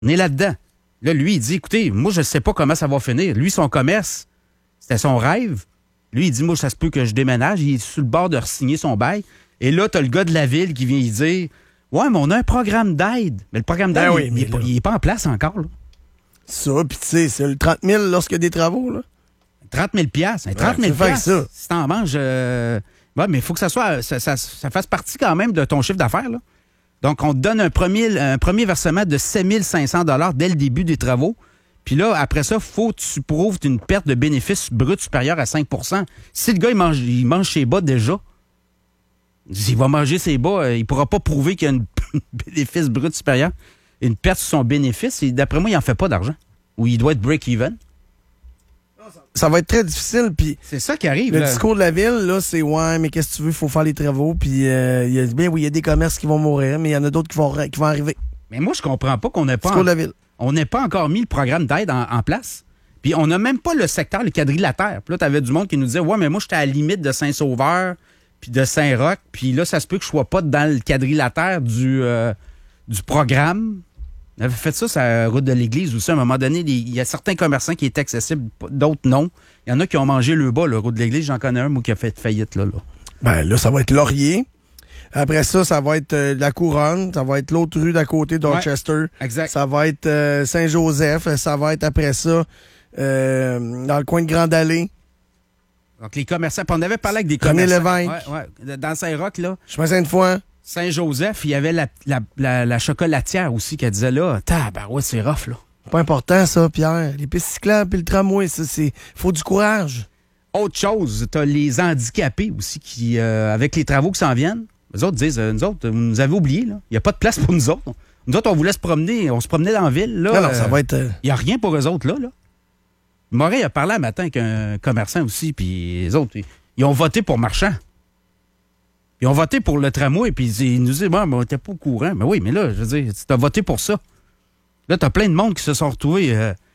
On est là-dedans. Là, lui, il dit, écoutez, moi, je ne sais pas comment ça va finir. Lui, son commerce, c'était son rêve. Lui, il dit, moi, ça se peut que je déménage. Il est sur le bord de re-signer son bail. Et là, tu as le gars de la ville qui vient lui dire, ouais, mais on a un programme d'aide. Mais le programme d'aide, il n'est pas en place encore. Là. Ça, puis tu sais, c'est le 30 000 lorsqu'il y a des travaux. Là. 30 000 $. 30 000 ça. Si t'en manges... Ouais, mais il faut que ça fasse partie quand même de ton chiffre d'affaires. Là. Donc, on te donne un premier versement de 7 500 $ dès le début des travaux. Puis là, après ça, faut que tu prouves une perte de bénéfice brut supérieure à 5 %. Si le gars, il mange ses bas déjà, s'il va manger ses bas, il ne pourra pas prouver qu'il y a un bénéfice brut supérieur, une perte sur son bénéfice. Et d'après moi, il n'en fait pas d'argent. Ou il doit être break-even. Ça va être très difficile. Puis c'est ça qui arrive. Le discours de la ville, là, c'est ouais, mais qu'est-ce que tu veux, il faut faire les travaux. Puis il y a des commerces qui vont mourir, mais il y en a d'autres qui vont arriver. Mais moi, je comprends pas qu'on n'ait pas. Discours de la ville. On n'ait pas encore mis le programme d'aide en place. Puis on n'a même pas le secteur, le quadrilatère. Puis là, tu avais du monde qui nous disait ouais, mais moi, j'étais à la limite de Saint-Sauveur puis de Saint-Roch. Puis là, ça se peut que je sois pas dans le quadrilatère du programme. On avait fait ça sur la route de l'église aussi. À un moment donné, il y a certains commerçants qui étaient accessibles, d'autres non. Il y en a qui ont mangé le bas, la route de l'église. J'en connais un, moi, qui a fait faillite là. Ben là, ça va être Laurier. Après ça, ça va être la Couronne. Ça va être l'autre rue d'à côté, Dorchester. Ouais, exact. Ça va être Saint-Joseph. Ça va être après ça dans le coin de Grande-Allée. Donc, les commerçants. Puis on avait parlé avec des commerçants. René Lévesque. Ouais. Dans Saint-Roch, là. Chemin Sainte-Foy. Saint-Joseph, il y avait la chocolatière aussi qui disait là, ouais, c'est rough, là. Pas important, ça, Pierre. Les pistes cyclables puis le tramway, ça, faut du courage. Autre chose, t'as les handicapés aussi qui, avec les travaux qui s'en viennent, les autres disent, nous autres, vous nous avez oubliés, là. Il n'y a pas de place pour nous autres. Nous autres, on voulait se promener, on se promenait dans la ville, là. Non, ça va être... Il n'y a rien pour eux autres, là. Moret a parlé un matin avec un commerçant aussi, puis les autres, ils ont voté pour Marchand. Ils ont voté pour le tramway, puis ils nous disent, bon, on n'était pas au courant. Mais oui, mais là, je veux dire, tu as voté pour ça. Là, tu as plein de monde qui se sont retrouvés.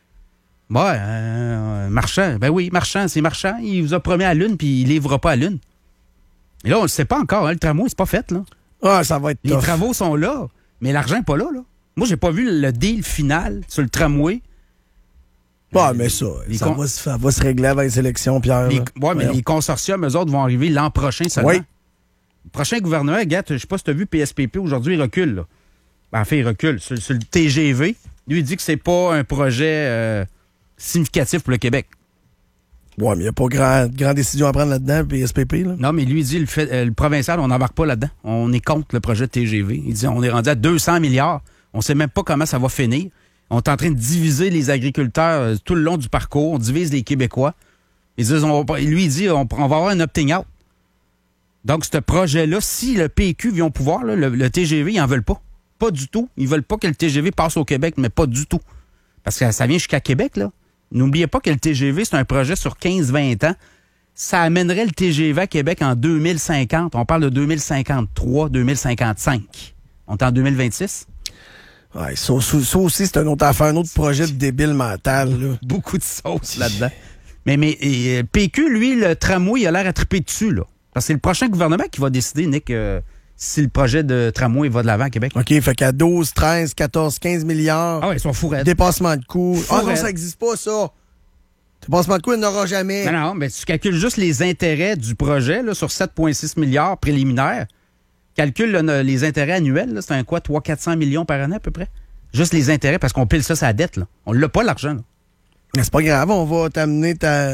Marchand. Ben oui, Marchand, c'est Marchand. Il vous a promis à l'une, puis il ne livrera pas à l'une. Et là, on ne le sait pas encore. Hein, le tramway, c'est pas fait, là. Ah, ça va être Les travaux sont là, mais l'argent n'est pas là. Moi, j'ai pas vu le deal final sur le tramway. Ah, mais ça va se régler avant les élections, Pierre. Mais les consortiums, eux autres, vont arriver l'an prochain seulement. Oui. Le prochain gouvernement, Gat, je ne sais pas si tu as vu PSPP aujourd'hui, il recule. Là. Ben, en fait, il recule. Sur le TGV, lui, il dit que c'est pas un projet significatif pour le Québec. Oui, mais il n'y a pas grand décision à prendre là-dedans, PSPP. Là. Non, mais lui, il dit le provincial, on n'embarque pas là-dedans. On est contre le projet de TGV. Il dit on est rendu à 200 milliards. On ne sait même pas comment ça va finir. On est en train de diviser les agriculteurs tout le long du parcours. On divise les Québécois. Lui, il dit on va avoir un opting out. Donc, ce projet-là, si le PQ vient au pouvoir, là, le TGV, ils n'en veulent pas. Pas du tout. Ils veulent pas que le TGV passe au Québec, mais pas du tout. Parce que ça vient jusqu'à Québec, là. N'oubliez pas que le TGV, c'est un projet sur 15-20 ans. Ça amènerait le TGV à Québec en 2050. On parle de 2053, 2055. On est en 2026. Ouais, ça aussi, c'est une autre affaire, un autre projet de débile mental. Là. Beaucoup de sauce là-dedans. Mais PQ, lui, le tramway, il a l'air à triper dessus, là. Parce que c'est le prochain gouvernement qui va décider, Nick, si le projet de tramway va de l'avant à Québec. OK, fait qu'à 12, 13, 14, 15 milliards. Ah ouais, ils sont fous raides. Dépassement de coûts. Ah non, ça n'existe pas, ça. Dépassement de coûts, il n'y en aura jamais. Non, mais tu calcules juste les intérêts du projet là, sur 7,6 milliards préliminaires. Calcule les intérêts annuels, là, c'est un quoi, 300-400 millions par année à peu près? Juste les intérêts, parce qu'on pile ça sur la dette. Là. On l'a pas, l'argent. Là. Mais c'est pas grave, on va t'amener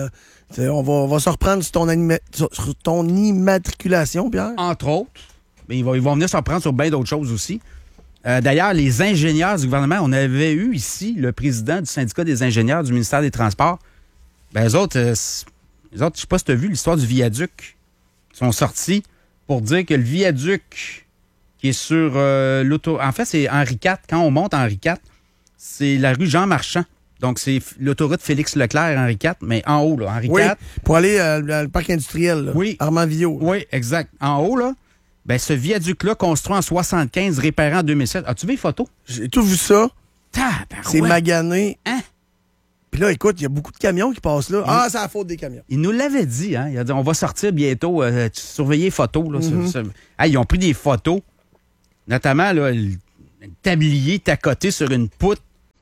on va se reprendre sur ton immatriculation, Pierre. Entre autres. Mais ils vont venir se reprendre sur bien d'autres choses aussi. D'ailleurs, les ingénieurs du gouvernement, on avait eu ici le président du syndicat des ingénieurs du ministère des Transports. Ben, eux autres, je sais pas si tu as vu l'histoire du viaduc. Ils sont sortis pour dire que le viaduc qui est sur l'auto... En fait, c'est Henri IV. Quand on monte Henri IV, c'est la rue Jean-Marchand. Donc, c'est l'autoroute Félix-Leclerc, Henri IV, mais en haut, là, Henri IV. Pour aller dans le parc industriel, là, oui. Armand Villot. Oui, exact. En haut, là, ben, ce viaduc-là, construit en 75, réparé en 2007. As-tu vu les photos? J'ai tout vu ça. C'est magané. Hein? Puis là, écoute, il y a beaucoup de camions qui passent là. Ah, c'est la faute des camions. Il nous l'avait dit, hein? Il a dit, on va sortir bientôt. Surveiller les photos, là. Ils ont pris des photos. Notamment, là, le tablier tacoté sur une poutre.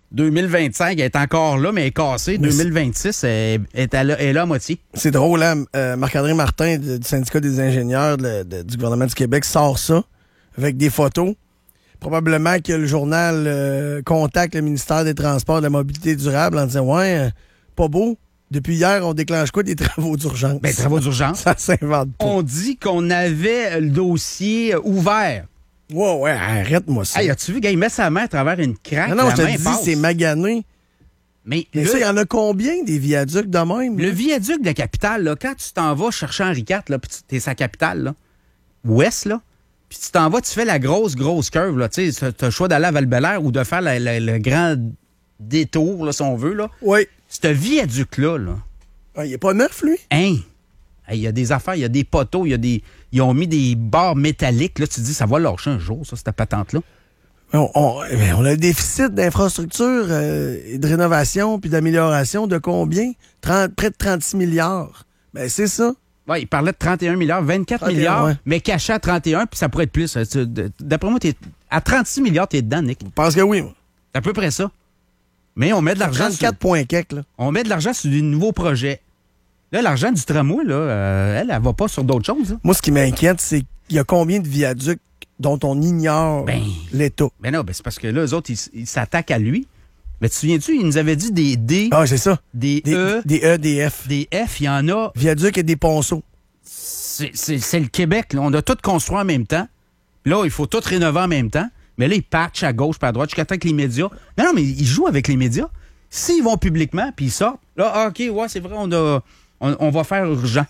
2025, elle est encore là, mais elle est cassée. 2026, elle est là à moitié. C'est drôle, hein? Marc-André Martin du syndicat des ingénieurs du gouvernement du Québec sort ça avec des photos. Probablement que le journal contacte le ministère des Transports et de la Mobilité durable en disant « Ouais, pas beau. Depuis hier, on déclenche quoi? Des travaux d'urgence. » Ben, travaux d'urgence. Ça s'invente pas. On dit qu'on avait le dossier ouvert. Ouais, arrête-moi ça. Hey, as-tu vu, gars, il met sa main à travers une craque, Non, la je main te dis, passe. c'est magané. Mais ça, il y en a combien des viaducs de même? le viaduc de la capitale, là, quand tu t'en vas chercher Henri IV, là, puis t'es sa capitale, là, ouest, là, puis tu t'en vas, tu fais la grosse curve, là, tu sais, t'as le choix d'aller à Val-Bélair ou de faire le grand détour, là, si on veut, là. Oui. Ce viaduc-là, là. Ah, il est pas neuf, lui? Hein? Il y a des affaires, il y a des poteaux, ils ont mis des barres métalliques, là, tu te dis, ça va lâcher un jour, ça, cette patente-là. On a un déficit d'infrastructure et de rénovation puis d'amélioration de combien? Près de 36 milliards. Ben, c'est ça. Oui, il parlait de 31 milliards, 24 31, milliards, ouais. mais caché à 31, puis ça pourrait être plus. D'après moi, à 36 milliards, t'es dedans, Nick. Je pense que oui. Moi. C'est à peu près ça. Mais on met de l'argent 34 points quelques, là. On met de l'argent sur des nouveaux projets. Là, l'argent du tramway, là, elle va pas sur d'autres choses. Là. Moi, ce qui m'inquiète, c'est qu'il y a combien de viaducs dont on ignore l'état. Ben non, c'est parce que là, eux autres, ils s'attaquent à lui. Mais te souviens-tu, ils nous avaient dit des D, Ah, c'est ça. des Des E, E, des F. des F, il y en a. Viaducs et des ponceaux. C'est le Québec, là. On a tout construit en même temps. Là, il faut tout rénover en même temps. Mais là, ils patchent à gauche, pas à droite, jusqu'à temps que les médias... Non, mais ils jouent avec les médias. S'ils vont publiquement, puis ils sortent, là, OK, ouais, c'est vrai, on va faire urgent.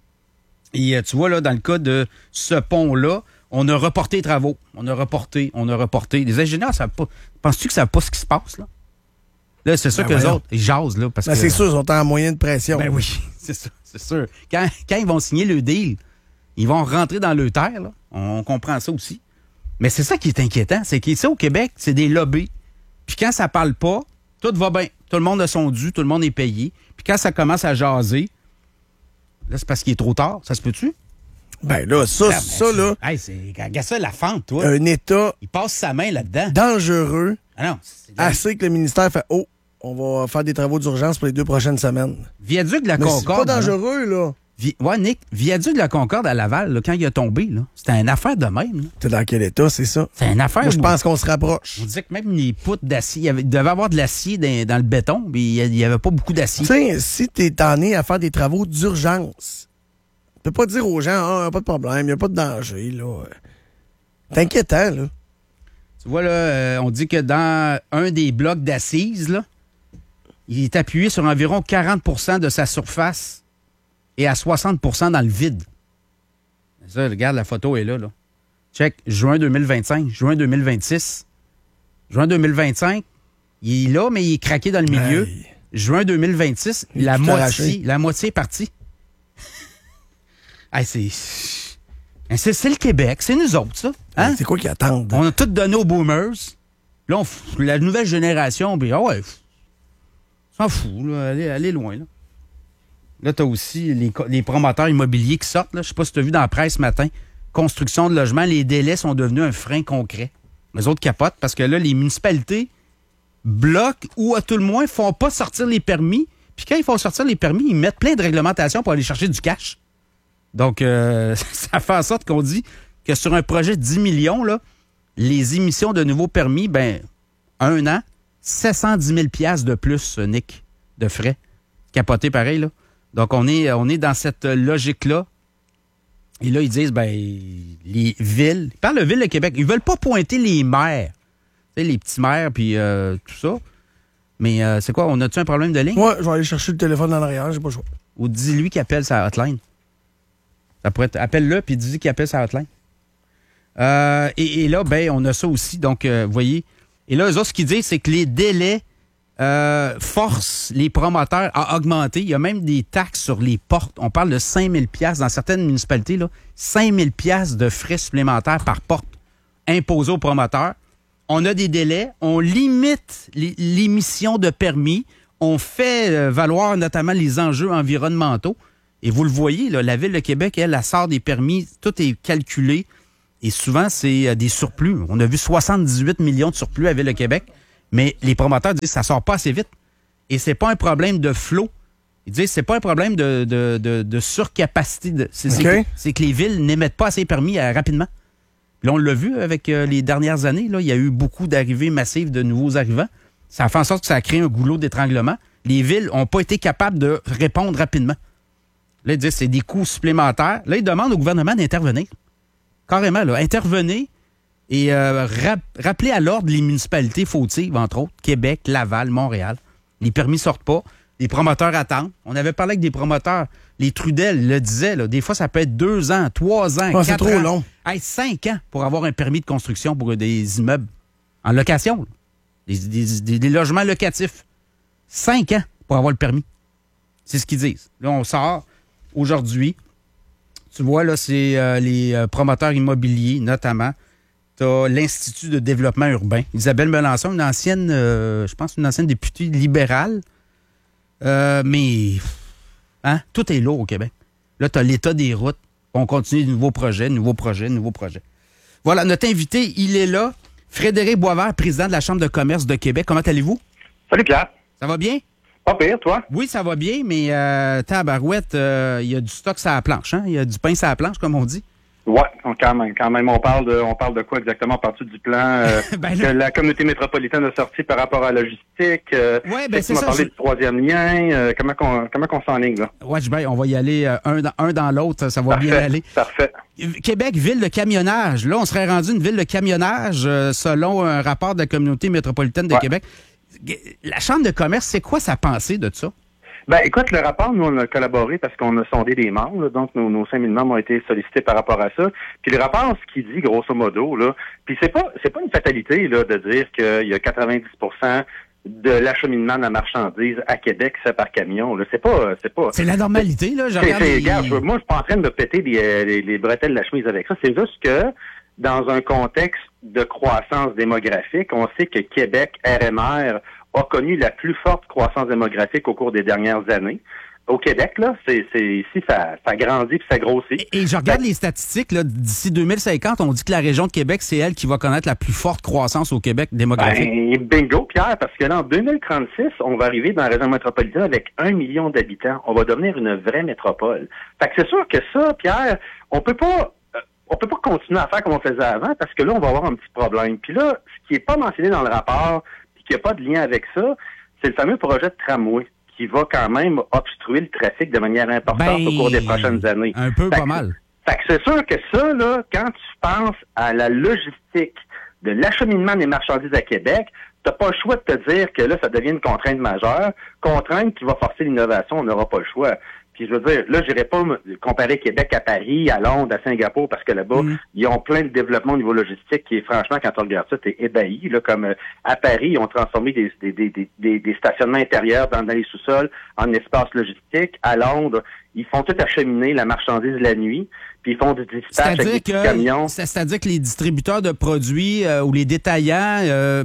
Et tu vois, là, dans le cas de ce pont-là, on a reporté les travaux. On a reporté. Les ingénieurs, savent pas. Penses-tu qu'ils savent pas ce qui se passe, là? Là, c'est sûr que les autres, ils jasent, là. Parce que c'est sûr, ils sont en moyen de pression. Ben oui, c'est ça, c'est sûr. Quand ils vont signer le deal, ils vont rentrer dans le terre, là. On comprend ça aussi. Mais c'est ça qui est inquiétant, c'est qu'ici au Québec, c'est des lobbies. Puis quand ça parle pas, tout va bien. Tout le monde a son dû, tout le monde est payé. Puis quand ça commence à jaser, là, c'est parce qu'il est trop tard. Ça se peut-tu? Ben là, là... Hey, regarde ça, la fente, toi. Un État... Il passe sa main là-dedans. Dangereux. Ah non. Assez que le ministère fait « Oh, on va faire des travaux d'urgence pour les 2 prochaines semaines. » Viaduc de la Concorde. C'est pas dangereux, là. Ouais, Nick, viaduc de la Concorde à Laval, là, quand il a tombé, là, c'était une affaire de même. T'es dans quel état, c'est ça? C'est une affaire. Moi, je pense qu'on se rapproche. On disait que même les poutres d'acier, il devait avoir de l'acier dans le béton, mais il n'y avait pas beaucoup d'acier. Tu sais, si t'es tanné à faire des travaux d'urgence, tu peux pas dire aux gens, ah, pas de problème, il n'y a pas de danger, là. C'est inquiétant, là. Tu vois, là, on dit que dans un des blocs d'assises, là, il est appuyé sur environ 40 de sa surface et à 60 dans le vide. Ça, regarde, la photo est là, là. Check, juin 2025, juin 2026. Juin 2025, il est là, mais il est craqué dans le milieu. Hey. Juin 2026, la moitié est partie. Hey, c'est le Québec, c'est nous autres, ça. Hein? C'est quoi qu'ils attendent? On a tout donné aux boomers. Là, la nouvelle génération, puis s'en fout, là, allez loin, là. Là, tu as aussi les promoteurs immobiliers qui sortent. Je ne sais pas si tu as vu dans la presse ce matin. Construction de logements, les délais sont devenus un frein concret. Les autres capotent parce que là, les municipalités bloquent ou à tout le moins font pas sortir les permis. Puis quand ils font sortir les permis, ils mettent plein de réglementations pour aller chercher du cash. Donc, ça fait en sorte qu'on dit que sur un projet de 10 millions, là, les émissions de nouveaux permis, ben, 1 an, 710 000 $ de plus, Nick, de frais. Capoté pareil, là. Donc, on est dans cette logique-là. Et là, ils disent, ben, les villes, ils parlent de Ville de Québec, ils veulent pas pointer les maires, tu sais, les petits maires, puis tout ça. Mais c'est quoi, on a-tu un problème de ligne? Ouais, je vais aller chercher le téléphone dans l'arrière, j'ai pas le choix. Ou dis-lui qu'il appelle sa hotline. Ça pourrait être, appelle-le, puis dis-lui qu'il appelle sa hotline. Et là, ben, on a ça aussi. Donc, vous voyez. Et là, eux autres, ce qu'ils disent, c'est que les délais forcent les promoteurs à augmenter. Il y a même des taxes sur les portes. On parle de 5 000 $ dans certaines municipalités, là, 5 000 $ de frais supplémentaires par porte imposés aux promoteurs. On a des délais. On limite l'émission de permis. On fait valoir notamment les enjeux environnementaux. Et vous le voyez, là, la Ville de Québec, elle sort des permis. Tout est calculé. Et souvent, c'est des surplus. On a vu 78 millions de surplus à Ville de Québec. Mais les promoteurs disent que ça sort pas assez vite. Et c'est pas un problème de flot. Ils disent que c'est pas un problème de surcapacité. C'est que les villes n'émettent pas assez permis rapidement. Là, on l'a vu avec les dernières années. Là, il y a eu beaucoup d'arrivées massives de nouveaux arrivants. Ça a fait en sorte que ça a créé un goulot d'étranglement. Les villes n'ont pas été capables de répondre rapidement. Là, ils disent que c'est des coûts supplémentaires. Là, ils demandent au gouvernement d'intervenir. Carrément, là, intervenir et rappeler à l'ordre les municipalités fautives, entre autres, Québec, Laval, Montréal. Les permis sortent pas. Les promoteurs attendent. On avait parlé avec des promoteurs. Les Trudel le disaient, là, des fois, ça peut être 2 ans, 3 ans, 4 ans. C'est trop long. 5 ans pour avoir un permis de construction pour des immeubles en location. Des logements locatifs. 5 ans pour avoir le permis. C'est ce qu'ils disent. Là, on sort aujourd'hui. Tu vois, là, c'est les promoteurs immobiliers, notamment. Tu as l'Institut de développement urbain. Isabelle Melançon, une ancienne députée libérale. Mais tout est lourd au Québec. Là, tu as l'état des routes. On continue de nouveaux projets. Voilà, notre invité, il est là. Frédéric Boisvert, président de la Chambre de commerce de Québec. Comment allez-vous? Salut Pierre. Ça va bien? Pas pire, toi? Oui, ça va bien, mais tabarouette, il y a du stock sur la planche, hein? Il y a du pain sur la planche, comme on dit. Ouais, quand même. On parle de quoi exactement à partir du plan que la communauté métropolitaine a sorti par rapport à la logistique? C'est ça. On va parler du troisième lien. Comment qu'on s'enligne, là? Ouais, on va y aller un dans l'autre, ça va bien aller. Parfait. Québec, ville de camionnage. Là, on serait rendu une ville de camionnage selon un rapport de la communauté métropolitaine de Québec. La Chambre de commerce, c'est quoi sa pensée de ça? Ben, écoute, le rapport, nous, on a collaboré parce qu'on a sondé des membres, là, donc nos 5000 membres ont été sollicités par rapport à ça. Puis le rapport, ce qu'il dit, grosso modo, là, puis c'est pas une fatalité, là, de dire qu'il y a 90% de l'acheminement de la marchandise à Québec, c'est par camion, là. C'est pas. C'est la normalité, là. Moi, je suis pas en train de me péter les bretelles de la chemise avec ça. C'est juste que, dans un contexte de croissance démographique, on sait que Québec, RMR, a connu la plus forte croissance démographique au cours des dernières années. Au Québec, là, ici, ça grandit puis ça grossit. Et je regarde les statistiques, là, d'ici 2050, on dit que la région de Québec, c'est elle qui va connaître la plus forte croissance au Québec démographique. Bingo, Pierre, parce que là, en 2036, on va arriver dans la région métropolitaine avec 1 million d'habitants. On va devenir une vraie métropole. Fait que c'est sûr que ça, Pierre, on peut pas continuer à faire comme on faisait avant, parce que là, on va avoir un petit problème. Puis là, ce qui est pas mentionné dans le rapport, puis qui n'a pas de lien avec ça, c'est le fameux projet de tramway qui va quand même obstruer le trafic de manière importante au cours des prochaines années. Un peu, pas mal. Fait que c'est sûr que ça, là, quand tu penses à la logistique de l'acheminement des marchandises à Québec, t'as pas le choix de te dire que là, ça devient une contrainte majeure, contrainte qui va forcer l'innovation, on n'aura pas le choix. Puis je veux dire, là, j'irai pas comparer Québec à Paris, à Londres, à Singapour, parce que là-bas, ils ont plein de développement au niveau logistique qui est franchement, quand on regarde ça, t'es ébahi. Là, comme à Paris, ils ont transformé des stationnements intérieurs dans les sous-sols en espace logistique. À Londres, ils font tout acheminer la marchandise la nuit, puis ils font du dispatch avec des camions. C'est-à-dire que les distributeurs de produits ou les détaillants,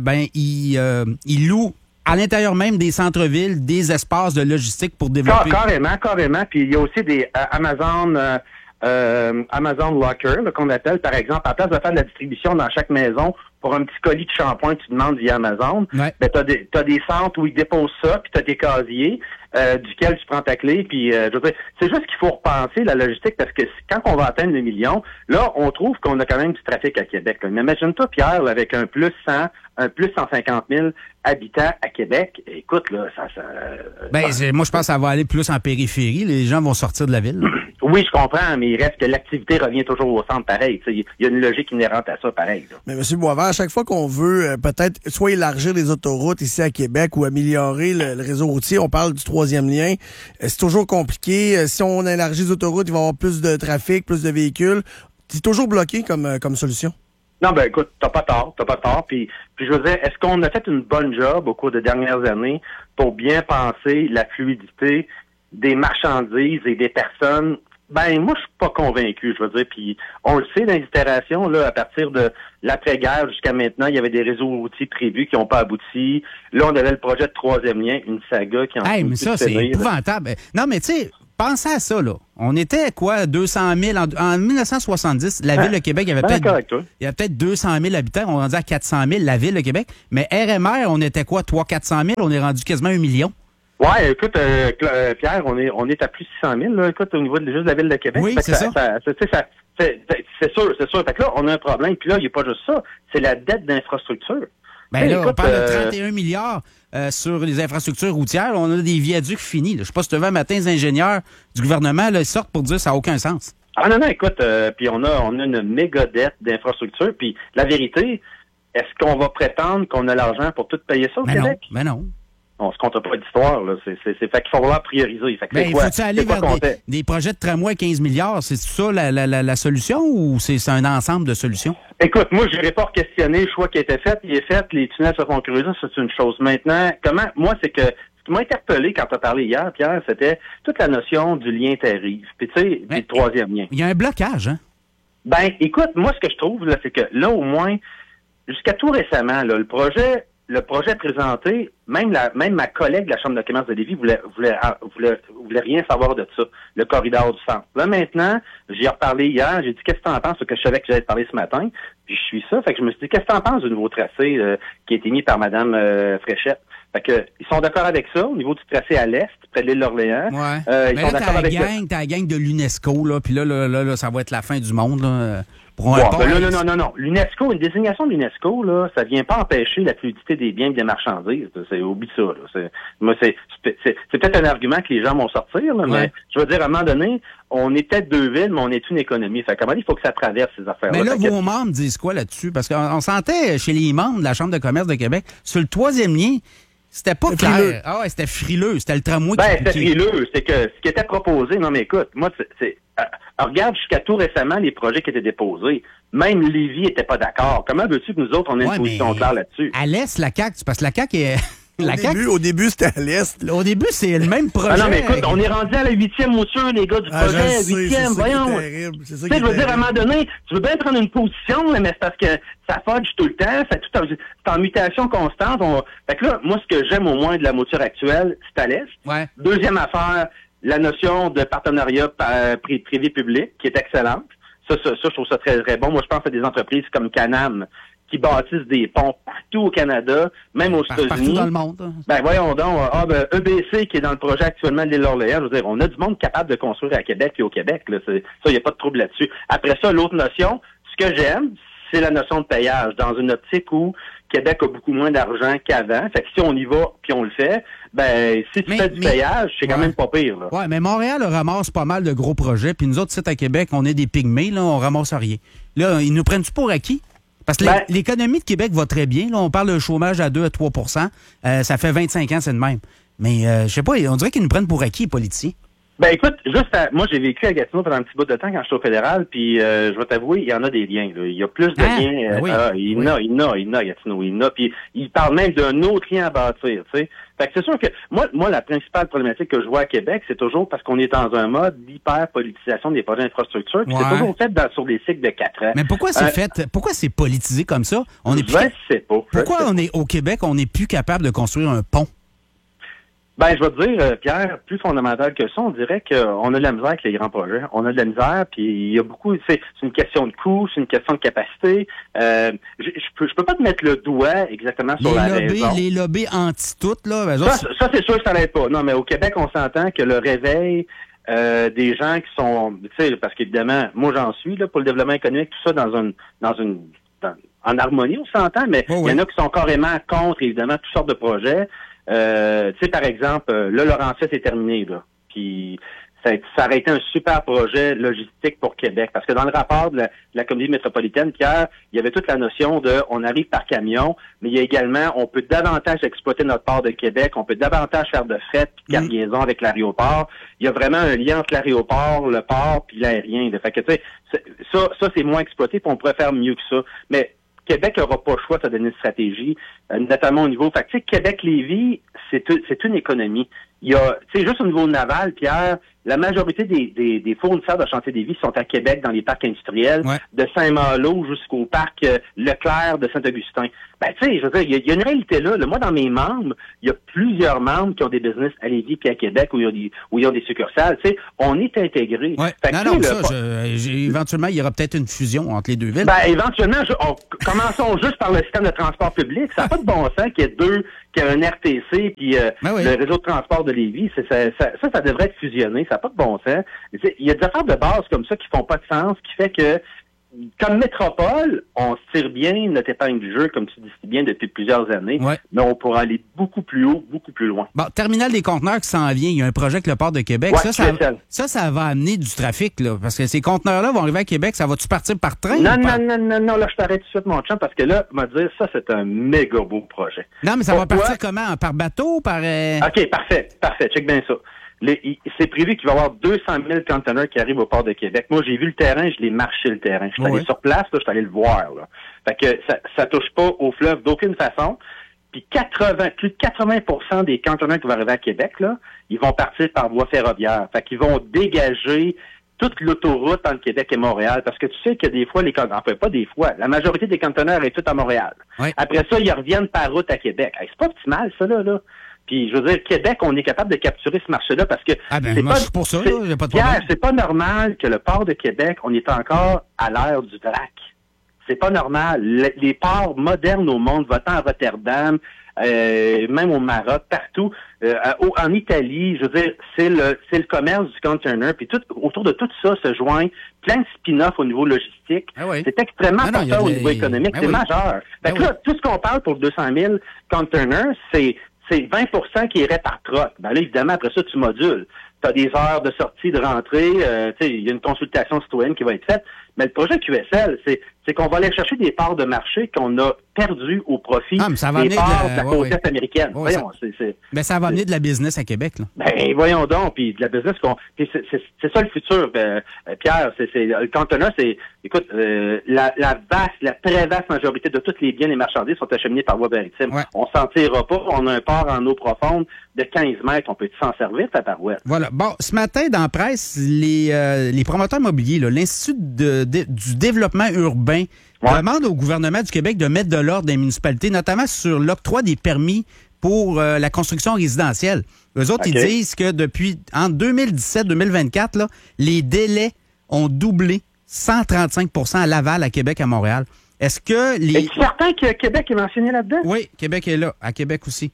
ils louent à l'intérieur même des centres-villes, des espaces de logistique pour développer. Carrément. Puis il y a aussi des Amazon Locker, là, qu'on appelle, par exemple, à la place de faire de la distribution dans chaque maison, pour un petit colis de shampoing, tu demandes via Amazon, ben, t'as des centres où ils déposent ça, puis t'as des casiers duquel tu prends ta clé, puis je veux dire, c'est juste qu'il faut repenser la logistique, parce que quand on va atteindre le million, là, on trouve qu'on a quand même du trafic à Québec. Là. Mais imagine-toi, Pierre, là, avec un plus 150 000 habitants à Québec, écoute, là, moi, je pense que ça va aller plus en périphérie. Les gens vont sortir de la ville. Oui, je comprends, mais il reste que l'activité revient toujours au centre pareil. Il y a une logique inhérente à ça, pareil. Là. Mais M. Boisvert, à chaque fois qu'on veut peut-être soit élargir les autoroutes ici à Québec ou améliorer le réseau routier, on parle du troisième lien, c'est toujours compliqué. Si on élargit les autoroutes, il va y avoir plus de trafic, plus de véhicules. C'est toujours bloqué comme solution. Non, ben écoute, t'as pas tort. Puis je veux dire, est-ce qu'on a fait une bonne job au cours des dernières années pour bien penser la fluidité des marchandises et des personnes? Ben, moi, je suis pas convaincu, je veux dire. Puis on le sait, dans les itérations, là, à partir de l'après-guerre jusqu'à maintenant, il y avait des réseaux routiers prévus qui n'ont pas abouti. Là, on avait le projet de troisième lien, une saga qui en mais ça, c'est épouvantable. Non, mais tu sais, pensez à ça, là. On était, 200 000 en 1970, la Ville de Québec, il y avait peut-être 200 000 habitants. On est rendu à 400 000, la Ville de Québec. Mais RMR, on était 300-400 000. On est rendu quasiment 1 million. Ouais, écoute, Pierre, on est à plus de 600 000, là, écoute, au niveau de juste la Ville de Québec. Oui, c'est ça. C'est sûr. Fait que là, on a un problème. Puis là, il n'y a pas juste ça. C'est la dette d'infrastructure. Ben là, écoute, on parle de 31 milliards sur les infrastructures routières. On a des viaducs finis. Là. Je sais pas si tu veux, matin, les ingénieurs du gouvernement là, ils sortent pour dire que ça n'a aucun sens. Ah non, écoute, puis on a une méga dette d'infrastructure. Puis la vérité, est-ce qu'on va prétendre qu'on a l'argent pour tout payer ça au Québec? Non. On se compte pas d'histoire, là. C'est fait qu'il faut falloir prioriser. Fait que il faut-tu aller vers des projets de tramway à 15 milliards? C'est ça la solution ou c'est un ensemble de solutions? Écoute, moi, je n'irai pas questionner le choix qui a été fait. Il est fait, les tunnels se font creuser, c'est une chose. Maintenant, c'est que ce qui m'a interpellé quand tu as parlé hier, Pierre, c'était toute la notion du lien terre-rive. Puis tu sais, du troisième lien. Il y a un blocage, hein? Ben, écoute, moi, ce que je trouve, là, c'est que là, au moins, jusqu'à tout récemment, là, le projet présenté, même ma collègue de la Chambre de commerce de Lévis voulait rien savoir de ça, le corridor du centre. Là, maintenant, j'y ai reparlé hier, j'ai dit, qu'est-ce que t'en penses? Parce que je savais que j'allais te parler ce matin, puis je suis ça, fait que je me suis dit, qu'est-ce que t'en penses du nouveau tracé qui a été mis par Mme Fréchette? Fait que, ils sont d'accord avec ça, au niveau du tracé à l'est, près de l'île d'Orléans. Ouais. Mais là, t'as la gang de l'UNESCO, là, puis là, ça va être la fin du monde, là. Non. L'UNESCO, une désignation de l'UNESCO, là, ça vient pas empêcher la fluidité des biens et des marchandises. Oublie ça, là. C'est peut-être un argument que les gens vont sortir, là, mais je veux dire, à un moment donné, on est peut-être deux villes, mais on est une économie. Fait comment il faut que ça traverse ces affaires-là. Mais là, vos membres disent quoi là-dessus? Parce qu'on sentait chez les membres de la Chambre de commerce de Québec, sur le troisième lien, c'était pas clair. Frileux. Ah ouais, c'était frileux. C'était le tramway c'était frileux. C'est que ce qui était proposé, non mais écoute, moi, regarde jusqu'à tout récemment les projets qui étaient déposés. Même Lévis n'était pas d'accord. Comment veux-tu que nous autres, on ait une position claire là-dessus? À l'Est, la CAQ, parce que la CAQ est... Au début, c'était à l'Est. Au début, c'est le même projet. Ah non, mais écoute, on est rendu à la 8e mouture, les gars, du projet. 8e, voyons. Tu sais, je veux dire, à un moment donné, tu veux bien prendre une position, mais c'est parce que ça fudge tout le temps, c'est en mutation constante. Fait que là, moi, ce que j'aime au moins de la mouture actuelle, c'est à l'Est. Ouais. Deuxième affaire, la notion de partenariat privé-public, qui est excellente. Ça, je trouve ça très, très bon. Moi, je pense à des entreprises comme Canam, qui bâtissent des ponts partout au Canada, même aux États-Unis. Partout dans le monde. Ben voyons donc, EBC qui est dans le projet actuellement de l'île d'Orléans, je veux dire, on a du monde capable de construire à Québec et au Québec. Là, ça, il n'y a pas de trouble là-dessus. Après ça, l'autre notion, ce que j'aime, c'est la notion de payage, dans une optique où Québec a beaucoup moins d'argent qu'avant. Fait que si on y va puis on le fait, ben si tu fais du payage, c'est quand même pas pire. Là. Ouais, mais Montréal ramasse pas mal de gros projets, puis nous autres, ici à Québec, on est des pygmées, là, on ramasse rien. Là, ils nous prennent-tu pour acquis? Parce que l'économie de Québec va très bien. Là, on parle de chômage à 2 à 3 ça fait 25 ans, c'est de même. Mais je sais pas, on dirait qu'ils nous prennent pour acquis, les politiciens. Ben écoute, moi j'ai vécu à Gatineau pendant un petit bout de temps quand j'étais au fédéral, puis je vais t'avouer, il y en a des liens. Là. Il y a plus de liens. Il y en a Gatineau, il y en a. Puis il parle même d'un autre lien à bâtir, tu sais. Fait que c'est sûr que moi la principale problématique que je vois à Québec, c'est toujours parce qu'on est dans un mode d'hyper-politisation des projets d'infrastructure, puis c'est toujours fait sur des cycles de 4 ans. Mais pourquoi c'est pourquoi c'est politisé comme ça? Je sais pas. Pourquoi au Québec, on n'est plus capable de construire un pont? Ben, je vais te dire, Pierre, plus fondamental que ça, on dirait qu'on a de la misère avec les grands projets. On a de la misère, puis il y a beaucoup, c'est une question de coût, c'est une question de capacité. Je peux pas te mettre le doigt exactement sur la raison. Les lobbies anti-tout, là. Ça, c'est sûr que ça l'aide pas. Non, mais au Québec, on s'entend que le réveil des gens qui sont, tu sais, parce qu'évidemment, moi j'en suis, là, pour le développement économique, tout ça en harmonie, on s'entend, mais il y en a qui sont carrément contre, évidemment, toutes sortes de projets. Tu sais, par exemple, là, Laurentides est terminé, là. Puis ça aurait été un super projet logistique pour Québec. Parce que dans le rapport de la Communauté métropolitaine, Pierre, il y avait toute la notion de on arrive par camion, mais il y a également, on peut davantage exploiter notre port de Québec, on peut davantage faire de fret et de cargaison avec l'aéroport. Il y a vraiment un lien entre l'aéroport, le port puis l'aérien. Fait que, tu sais, ça, c'est moins exploité, puis on pourrait faire mieux que ça. Mais Québec n'aura pas le choix de se donner une stratégie, notamment au niveau... Fait que, tu sais, Québec-Lévis, c'est une économie. il y a, tu sais, juste au niveau naval, Pierre, la majorité des fournisseurs de chantiers des vies sont à Québec, dans les parcs industriels, de Saint-Malo jusqu'au parc Leclerc de Saint-Augustin. Ben, tu sais, je veux dire, il y a une réalité là. Moi, dans mes membres, il y a plusieurs membres qui ont des business à Lévis puis à Québec où ils ont des succursales. Tu sais, on est intégrés. Ouais. Éventuellement, il y aura peut-être une fusion entre les deux villes. Ben, éventuellement, commençons juste par le système de transport public. Ça n'a pas de bon sens qu'il y ait un RTC puis le réseau de transport de Lévis. Ça devrait être fusionné. Ça n'a pas de bon sens. Il y a des affaires de base comme ça qui font pas de sens, qui fait que comme métropole, on se tire bien notre épingle du jeu, comme tu dis si bien, depuis plusieurs années, mais on pourra aller beaucoup plus haut, beaucoup plus loin. Bon, terminal des conteneurs qui s'en vient, il y a un projet avec le port de Québec. Ouais, ça va amener du trafic, là, parce que ces conteneurs-là vont arriver à Québec, ça va-tu partir par train? Non, là, je t'arrête tout de suite, mon chum, parce que là, on va dire, ça, c'est un méga beau projet. Non, mais ça va partir comment? Par bateau? OK, parfait, check bien ça. C'est prévu qu'il va y avoir 200 000 conteneurs qui arrivent au port de Québec. Moi, j'ai vu le terrain, je l'ai marché le terrain. Je suis allé sur place, là, je suis allé le voir. Là. Fait que ça touche pas au fleuve d'aucune façon. Puis plus de 80% des conteneurs qui vont arriver à Québec, là, ils vont partir par voie ferroviaire. Fait qu'ils vont dégager toute l'autoroute entre Québec et Montréal. Parce que tu sais que des fois, pas des fois, la majorité des conteneurs est tout à Montréal. Oui. Après ça, ils reviennent par route à Québec. Hey, c'est pas optimal, ça, là. Puis, je veux dire, Québec, on est capable de capturer ce marché-là parce que... pour ça, il n'y a pas de problème. Pierre, c'est pas normal que le port de Québec, on est encore à l'ère du vrac. C'est pas normal. Les ports modernes au monde, va-t'en à Rotterdam, même au Maroc, partout, en Italie, je veux dire, c'est le commerce du container, puis autour de tout ça se joignent plein de spin-offs au niveau logistique. C'est extrêmement important au niveau économique, c'est majeur. Fait que là, tout ce qu'on parle pour 200 000 containers, c'est 20% qui irait par troc. Ben là, évidemment, après ça, tu modules. Tu as des heures de sortie, de rentrée, il y a une consultation citoyenne qui va être faite. Mais le projet QSL, c'est qu'on va aller chercher des parts de marché qu'on a perdues au profit des parts de la côte est américaine. Voyons, Mais ça va amener de la business à Québec, là. Ben, voyons donc, puis de la business c'est ça le futur, Pierre. Le conteneur, écoute, la très vaste majorité de tous les biens et marchandises sont acheminés par voie maritime. Ouais. On s'en tirera pas. On a un port en eau profonde de 15 mètres. On peut s'en servir, ta parouette. Voilà. Bon, ce matin, dans la presse, les promoteurs immobiliers, là, l'Institut du développement urbain demande au gouvernement du Québec de mettre de l'ordre des municipalités, notamment sur l'octroi des permis pour la construction résidentielle. Eux autres, ils disent que en 2017-2024, là, les délais ont doublé 135 % à Laval, à Québec, à Montréal. Est-ce que Es-tu certain que Québec est mentionné là-dedans? Oui, Québec est là, à Québec aussi.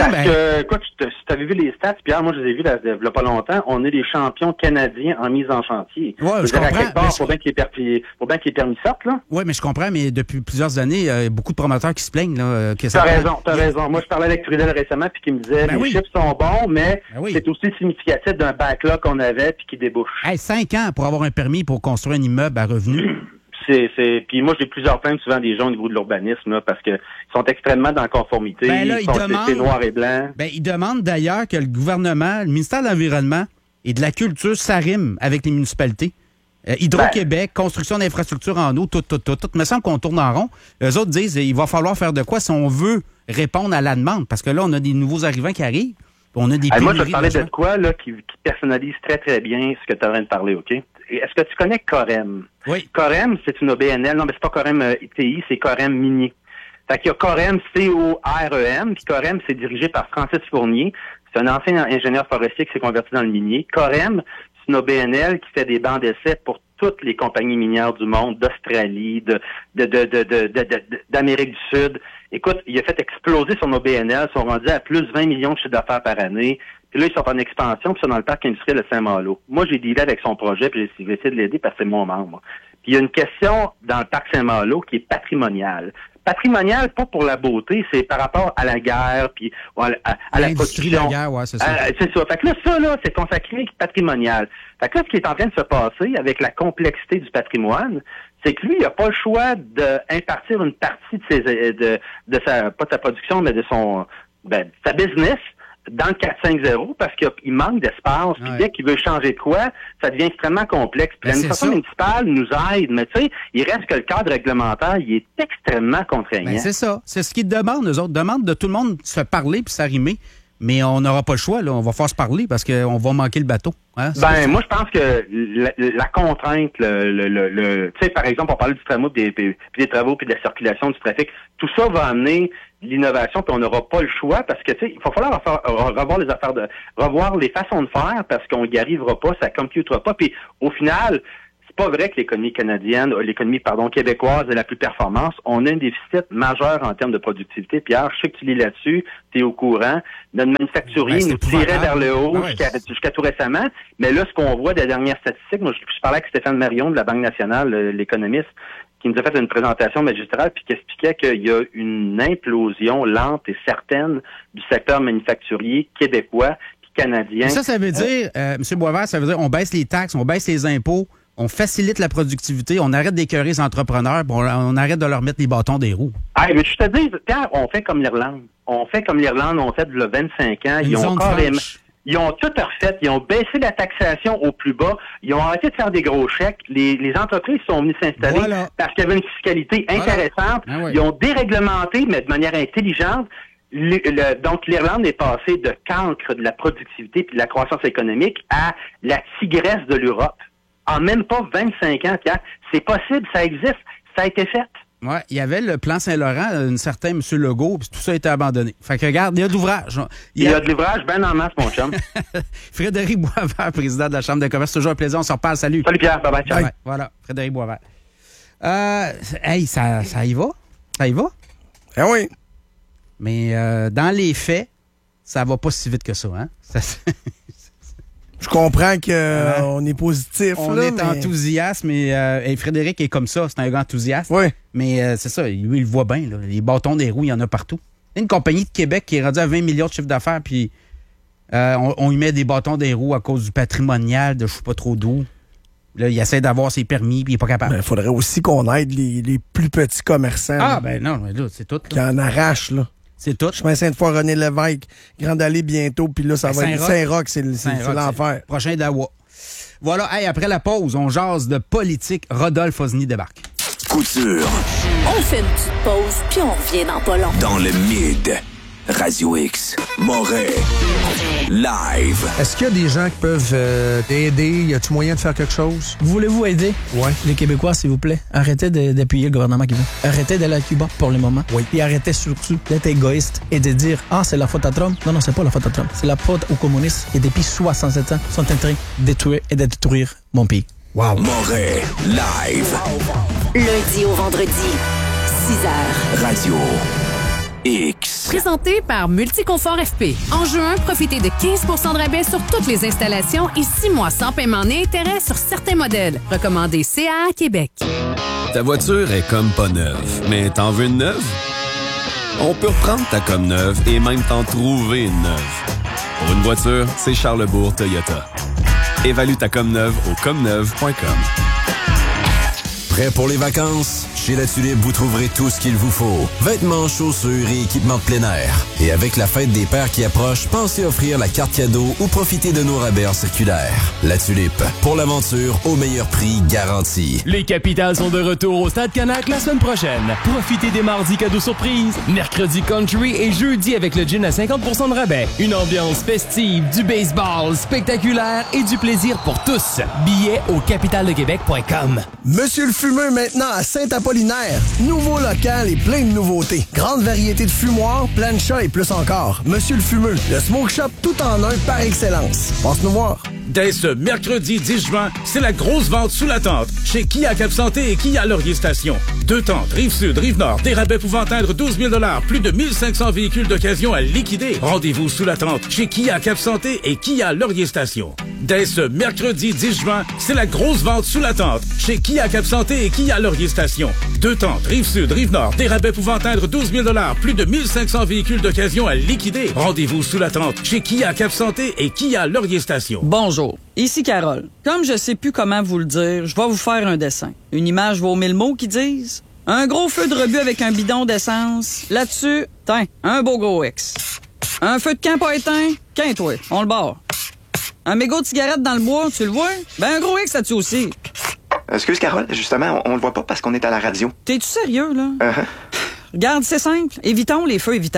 Si tu avais vu les stats, Pierre, moi je les ai vus il y a pas longtemps, on est les champions canadiens en mise en chantier. Oui, je comprends. Faut bien que les permis sortent, là. Oui, mais je comprends, mais depuis plusieurs années, il y a beaucoup de promoteurs qui se plaignent, là. T'as raison. Moi, je parlais avec Trudel récemment, puis qui me disait, les chiffres sont bons, mais c'est aussi significatif d'un backlog qu'on avait, puis qui débouche. 5 ans pour avoir un permis pour construire un immeuble à revenus. Puis moi, j'ai plusieurs plaintes souvent des gens au niveau de l'urbanisme, là, parce que ils sont extrêmement dans la conformité. C'est noir et blanc. Ils demandent d'ailleurs que le gouvernement, le ministère de l'Environnement et de la Culture s'arriment avec les municipalités. Hydro-Québec, construction d'infrastructures en eau, tout. Il me semble qu'on tourne en rond. Eux autres disent il va falloir faire de quoi si on veut répondre à la demande. Parce que là, on a des nouveaux arrivants qui arrivent. On a des moi, je vais te parler de quoi là, qui personnalise très, très bien ce que tu as envie de parler, OK? Est-ce que tu connais Corem? Oui. Corem, c'est une OBNL. Non, mais c'est pas Corem TI, c'est Corem Mini. Fait qu'il y a Corem, C-O-R-E-M, puis Corem, c'est dirigé par Francis Fournier. C'est un ancien ingénieur forestier qui s'est converti dans le minier. Corem, c'est une OBNL qui fait des bancs d'essai pour toutes les compagnies minières du monde, d'Australie, d'Amérique du Sud. Écoute, il a fait exploser son OBNL, ils sont rendus à plus de 20 millions de chiffres d'affaires par année. Puis là, ils sont en expansion, puis ils sont dans le parc industriel de Saint-Malo. Moi, j'ai dealé avec son projet, puis j'ai essayé de l'aider parce que c'est mon membre. Puis il y a une question dans le parc Saint-Malo qui est patrimoniale. Patrimoniale, pas pour la beauté, c'est par rapport à la guerre, puis à la production. De la guerre, ouais, c'est ça. C'est ça. Fait que là, c'est consacré patrimonial. Fait que là, ce qui est en train de se passer avec la complexité du patrimoine, c'est que lui, il n'a pas le choix d'impartir une partie de sa, pas de sa production, mais de sa business dans le 450 parce qu'il manque d'espace. Puis dès qu'il veut changer de quoi, ça devient extrêmement complexe. Puis l'administration municipale nous aide, mais tu sais, il reste que le cadre réglementaire, il est extrêmement contraignant. C'est ça. C'est ce qu'ils demandent, eux autres. Demandent de tout le monde se parler puis s'arrimer Mais on n'aura pas le choix, là. On va faire se parler parce qu'on va manquer le bateau. Hein? Moi, je pense que la contrainte, tu sais, par exemple, on parlait du tramway, puis des travaux, puis de la circulation du trafic. Tout ça va amener l'innovation, puis on n'aura pas le choix parce que, tu sais, il va falloir revoir les façons de faire parce qu'on n'y arrivera pas, ça ne computera pas. Puis, au final, c'est pas vrai que l'économie québécoise est la plus performante. On a un déficit majeur en termes de productivité. Pierre, je sais que tu lis là-dessus, tu es au courant. Notre manufacturier nous tirait vers le haut jusqu'à tout récemment. Mais là, ce qu'on voit des dernières statistiques, moi, je parlais avec Stéphane Marion de la Banque nationale, l'économiste, qui nous a fait une présentation magistrale puis qui expliquait qu'il y a une implosion lente et certaine du secteur manufacturier québécois puis canadien. Et ça veut dire, M. Boisvert, ça veut dire on baisse les taxes, on baisse les impôts, on facilite la productivité, on arrête d'écœurer les entrepreneurs, on arrête de leur mettre les bâtons des roues. Ah, mais je te dis, Pierre, on fait comme l'Irlande. On fait de 25 ans. Ils ont tout refait. Ils ont baissé la taxation au plus bas. Ils ont arrêté de faire des gros chèques. Les entreprises sont venues s'installer parce qu'il y avait une fiscalité intéressante. Ah oui. Ils ont déréglementé, mais de manière intelligente. Donc, l'Irlande est passée de cancre de la productivité et de la croissance économique à la tigresse de l'Europe. En même pas 25 ans, Pierre. C'est possible, ça existe, ça a été fait. Oui, il y avait le plan Saint-Laurent, un certain M. Legault, puis tout ça a été abandonné. Fait que regarde, il y a de l'ouvrage. Il y a de l'ouvrage bien en masse, mon chum. Frédéric Boisvert, président de la Chambre de commerce, toujours un plaisir, on se reparle, salut. Salut Pierre, bye bye, ciao. Ouais, voilà, Frédéric Boisvert. Ça y va? Ça y va? Ah oui. Mais dans les faits, ça va pas si vite que ça, hein? Je comprends qu'on est positif. On est enthousiaste, mais Frédéric est comme ça. C'est un gars enthousiaste. Oui. Mais c'est ça, lui, il le voit bien. Là. Les bâtons des roues, il y en a partout. Il y a une compagnie de Québec qui est rendue à 20 millions de chiffre d'affaires, puis on y met des bâtons des roues à cause du patrimonial de je sais pas trop d'où. Là, il essaie d'avoir ses permis, puis il n'est pas capable. Il faudrait aussi qu'on aide les plus petits commerçants. Ah, ben non, mais là, c'est tout. Là. Qui en arrachent, là. C'est tout. Chemin Sainte-Foy, René Lévesque, Grande Allée bientôt, puis là, ça va être Saint-Roch, c'est l'enfer. Prochain d'Awa. Voilà, après la pause, on jase de politique. Rodolphe Osny débarque. Couture. On fait une petite pause, puis on revient dans pas long. Dans le Mid. Radio X. Moret. Live. Est-ce qu'il y a des gens qui peuvent t'aider? Y a-tu moyen de faire quelque chose? Voulez-vous aider? Oui. Les Québécois, s'il vous plaît, arrêtez d'appuyer le gouvernement qui veut. Arrêtez d'aller à Cuba pour le moment. Oui. Et arrêtez surtout d'être égoïste et de dire « Ah, c'est la faute à Trump. » Non, c'est pas la faute à Trump. C'est la faute aux communistes qui, depuis 67 ans, sont en train de détruire mon pays. Wow. Moret. Live. Lundi au vendredi, 6h. Radio X. Présenté par Multiconfort FP. En juin, profitez de 15 % de rabais sur toutes les installations et 6 mois sans paiement ni intérêt sur certains modèles. Recommandé CAA Québec. Ta voiture est comme pas neuve, mais t'en veux une neuve? On peut reprendre ta comme neuve et même t'en trouver une neuve. Pour une voiture, c'est Charlesbourg Toyota. Évalue ta comme neuve au comneuve.com. Prêt pour les vacances? Chez La Tulipe, vous trouverez tout ce qu'il vous faut. Vêtements, chaussures et équipements de plein air. Et avec la fête des pères qui approche, pensez offrir la carte cadeau ou profiter de nos rabais en circulaire. La Tulipe, pour l'aventure au meilleur prix garanti. Les Capitals sont de retour au Stade Canac la semaine prochaine. Profitez des mardis cadeaux surprises, mercredi country et jeudi avec le gin à 50% de rabais. Une ambiance festive, du baseball spectaculaire et du plaisir pour tous. Billets au capitaldequebec.com. Monsieur le fumeux maintenant à Saint-Apollinaire. Nouveau local et plein de nouveautés. Grande variété de fumoirs, plancha et plus encore. Monsieur le fumeux, le smoke shop tout en un par excellence. Passe-nous voir. Dès ce mercredi 10 juin, c'est la grosse vente sous la tente chez Kia Cap Santé et Kia Laurier Station. 2 tentes, Rive-Sud, Rive-Nord, des rabais pouvant atteindre 12 000 $, plus de 1500 véhicules d'occasion à liquider. Rendez-vous sous la tente chez Kia Cap Santé et Kia Laurier Station. Dès ce mercredi 10 juin, c'est la grosse vente sous la tente chez Kia Cap Santé et Kia Laurier Station. 2 tentes, Rive-Sud, Rive-Nord, des rabais pouvant atteindre 12 000 $, plus de 1500 véhicules d'occasion à liquider. Rendez-vous sous la tente chez Kia Cap Santé et Kia Laurier Station. Bonjour, ici Carole. Comme je sais plus comment vous le dire, je vais vous faire un dessin. Une image vaut 1000 mots qui disent un gros feu de rebut avec un bidon d'essence. Là-dessus, tiens, un beau gros X. Un feu de camp pas éteint, qu'un-toi, on le barre. Un mégot de cigarette dans le bois, tu le vois? Ben un gros X là-dessus aussi. Excuse Carole, justement, on le voit pas parce qu'on est à la radio. T'es-tu sérieux, là? Regarde, c'est simple. Évitons les feux évitables.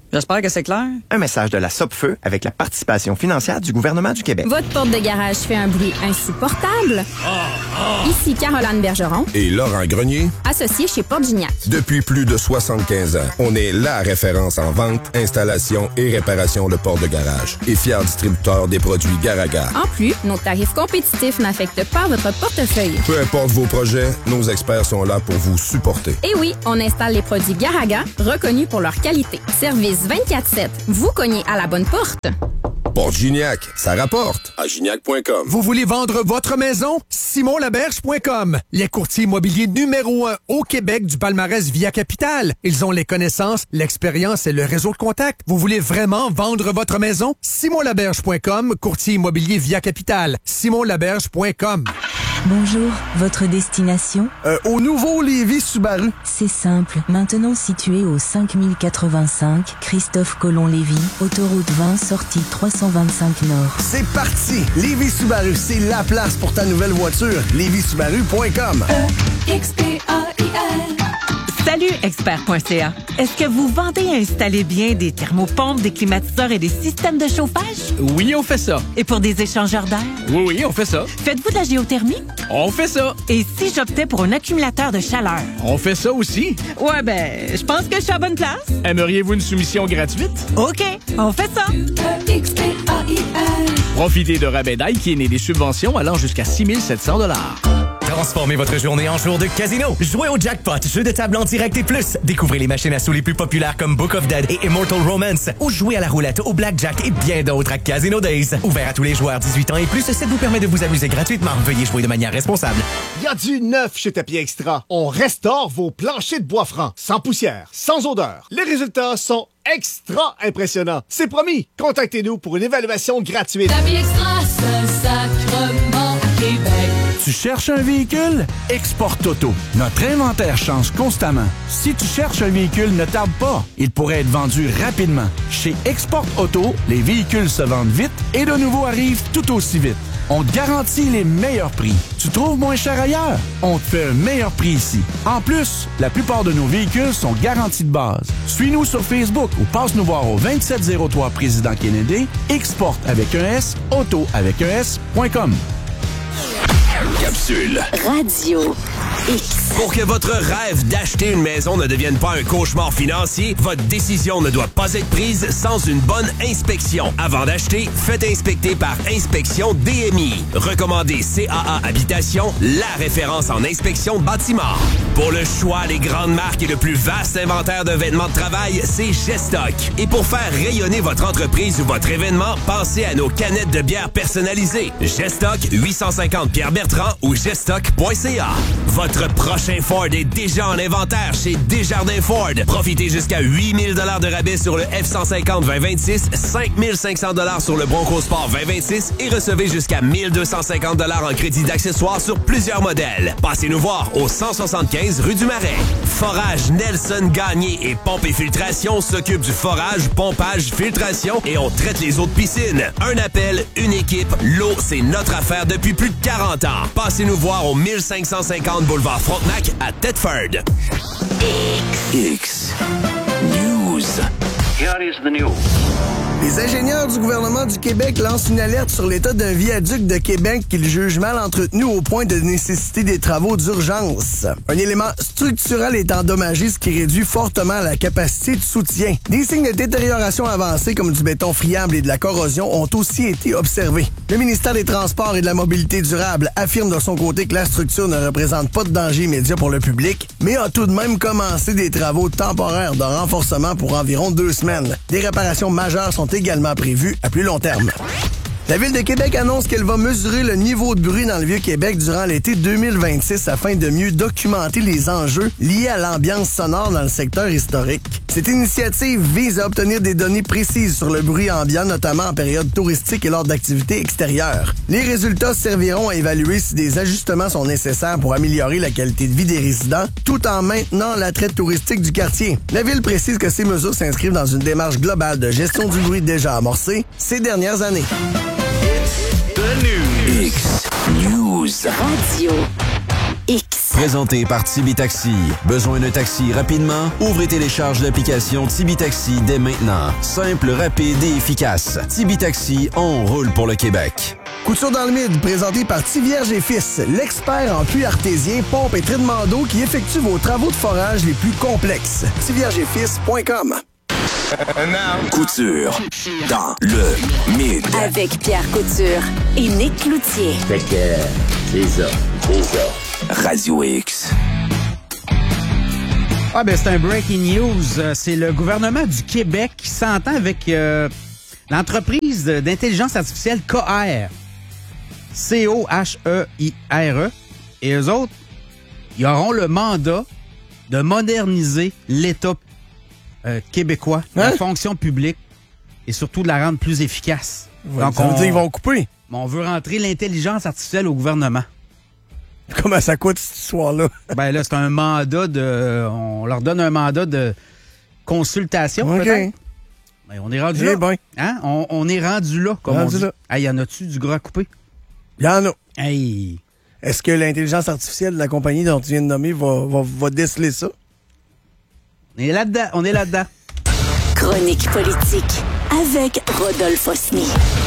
J'espère que c'est clair. Un message de la Sopfeu avec la participation financière du gouvernement du Québec. Votre porte de garage fait un bruit insupportable? Ici Caroline Bergeron. Et Laurent Grenier. Associé chez Porte Gignac. Depuis plus de 75 ans, on est la référence en vente, installation et réparation de portes de garage. Et fier distributeur des produits Garaga. En plus, nos tarifs compétitifs n'affectent pas votre portefeuille. Peu importe vos projets, nos experts sont là pour vous supporter. Et oui, on installe les produits Garaga, reconnus pour leur qualité. Service 24/7. Vous cognez à la bonne porte. Porte Gignac, ça rapporte. À gignac.com. Vous voulez vendre votre maison? SimonLaberge.com. Les courtiers immobiliers numéro 1 au Québec du palmarès Via Capital. Ils ont les connaissances, l'expérience et le réseau de contacts. Vous voulez vraiment vendre votre maison? SimonLaberge.com, courtier immobilier Via Capital. SimonLaberge.com. Bonjour, votre destination? Au nouveau Lévis Subaru. C'est simple. Maintenant situé au 5085 Christophe Colomb-Lévis, autoroute 20, sortie 325 Nord. C'est parti! Lévis Subaru, c'est la place pour ta nouvelle voiture. LévisSubaru.com. EXPAIL. Salut, expert.ca. Est-ce que vous vendez et installez bien des thermopompes, des climatiseurs et des systèmes de chauffage? Oui, on fait ça. Et pour des échangeurs d'air? Oui, on fait ça. Faites-vous de la géothermie? On fait ça. Et si j'optais pour un accumulateur de chaleur? On fait ça aussi. Ouais, ben, je pense que je suis à la bonne place. Aimeriez-vous une soumission gratuite? OK, on fait ça. Profitez de rabais Daikin et des subventions allant jusqu'à 6 700 $. Transformez votre journée en jour de casino. Jouez au jackpot, jeu de table en direct et plus. Découvrez les machines à sous les plus populaires comme Book of Dead et Immortal Romance. Ou jouez à la roulette, au blackjack et bien d'autres à Casino Days. Ouvert à tous les joueurs 18 ans et plus, ça vous permet de vous amuser gratuitement. Veuillez jouer de manière responsable. Il y a du neuf chez Tapis Extra. On restaure vos planchers de bois franc, sans poussière, sans odeur. Les résultats sont extra impressionnants. C'est promis. Contactez-nous pour une évaluation gratuite. Tapis Extra, Saint-Sacrement, Québec. Tu cherches un véhicule? Export Auto. Notre inventaire change constamment. Si tu cherches un véhicule, ne tarde pas. Il pourrait être vendu rapidement. Chez Export Auto, les véhicules se vendent vite et de nouveaux arrivent tout aussi vite. On te garantit les meilleurs prix. Tu trouves moins cher ailleurs? On te fait un meilleur prix ici. En plus, la plupart de nos véhicules sont garantis de base. Suis-nous sur Facebook ou passe nous voir au 2703 Président Kennedy, Export avec un S, Auto avec un S.com. Capsule. Radio X. Pour que votre rêve d'acheter une maison ne devienne pas un cauchemar financier, votre décision ne doit pas être prise sans une bonne inspection. Avant d'acheter, faites inspecter par Inspection DMI. Recommandé CAA Habitation, la référence en inspection de bâtiment. Pour le choix, les grandes marques et le plus vaste inventaire de vêtements de travail, c'est Gestock. Et pour faire rayonner votre entreprise ou votre événement, pensez à nos canettes de bière personnalisées. Gestock, 850 Pierre-Bertrand ou gestock.ca. Votre prochain Ford est déjà en inventaire chez Desjardins Ford. Profitez jusqu'à 8 000 $ de rabais sur le F-150 2026, 5 500 $ sur le Bronco Sport 2026 et recevez jusqu'à 1 250 $ en crédit d'accessoires sur plusieurs modèles. Passez nous voir au 175 rue du Marais. Forage Nelson Gagné et Pompe et Filtration s'occupent du forage, pompage, filtration et on traite les eaux de piscine. Un appel, une équipe, l'eau, c'est notre affaire depuis plus de 40 ans. Passez nous voir au 1550 boulevard Frontenac à Thetford. X News. Here is the news. Les ingénieurs du gouvernement du Québec lancent une alerte sur l'état d'un viaduc de Québec qu'ils jugent mal entretenu au point de nécessiter des travaux d'urgence. Un élément structural est endommagé, ce qui réduit fortement la capacité de soutien. Des signes de détérioration avancés comme du béton friable et de la corrosion ont aussi été observés. Le ministère des Transports et de la Mobilité durable affirme de son côté que la structure ne représente pas de danger immédiat pour le public, mais a tout de même commencé des travaux temporaires de renforcement pour environ 2 semaines. Des réparations majeures sont également prévues à plus long terme. La Ville de Québec annonce qu'elle va mesurer le niveau de bruit dans le Vieux-Québec durant l'été 2026 afin de mieux documenter les enjeux liés à l'ambiance sonore dans le secteur historique. Cette initiative vise à obtenir des données précises sur le bruit ambiant, notamment en période touristique et lors d'activités extérieures. Les résultats serviront à évaluer si des ajustements sont nécessaires pour améliorer la qualité de vie des résidents, tout en maintenant l'attrait touristique du quartier. La Ville précise que ces mesures s'inscrivent dans une démarche globale de gestion du bruit déjà amorcée ces dernières années. X News. Radio X. Présenté par Tibi-Taxi. Besoin d'un taxi rapidement? Ouvrez et télécharge l'application Tibi-Taxi dès maintenant. Simple, rapide et efficace. Tibi-Taxi, on roule pour le Québec. Couture dans le mid, présenté par Tivierge et Fils, l'expert en puits artésien, pompe et traitement d'eau qui effectue vos travaux de forage les plus complexes. tiviergeetfils.com. Couture dans le mid. Avec Pierre Couture et Nick Cloutier. Fait que c'est ça. Radio X. Ah ben c'est un breaking news. C'est le gouvernement du Québec qui s'entend avec l'entreprise d'intelligence artificielle Cohere. C-O-H-E-I-R-E. Et eux autres, ils auront le mandat de moderniser l'État québécois, la fonction publique et surtout de la rendre plus efficace. Donc ça veut dire qu'ils vont couper. On veut rentrer l'intelligence artificielle au gouvernement. Comment ça coûte cette histoire-là? Ben là, c'est un mandat de... On leur donne un mandat de consultation, peut-être. Ben, on est rendu là. Ben. Hein? On est rendu là, comme on dit. Hey, y en a-tu du gras à couper? Il y en a. Hey. Est-ce que l'intelligence artificielle de la compagnie dont tu viens de nommer va déceler ça? On est là-dedans. Chronique politique avec Rodolphe Osny.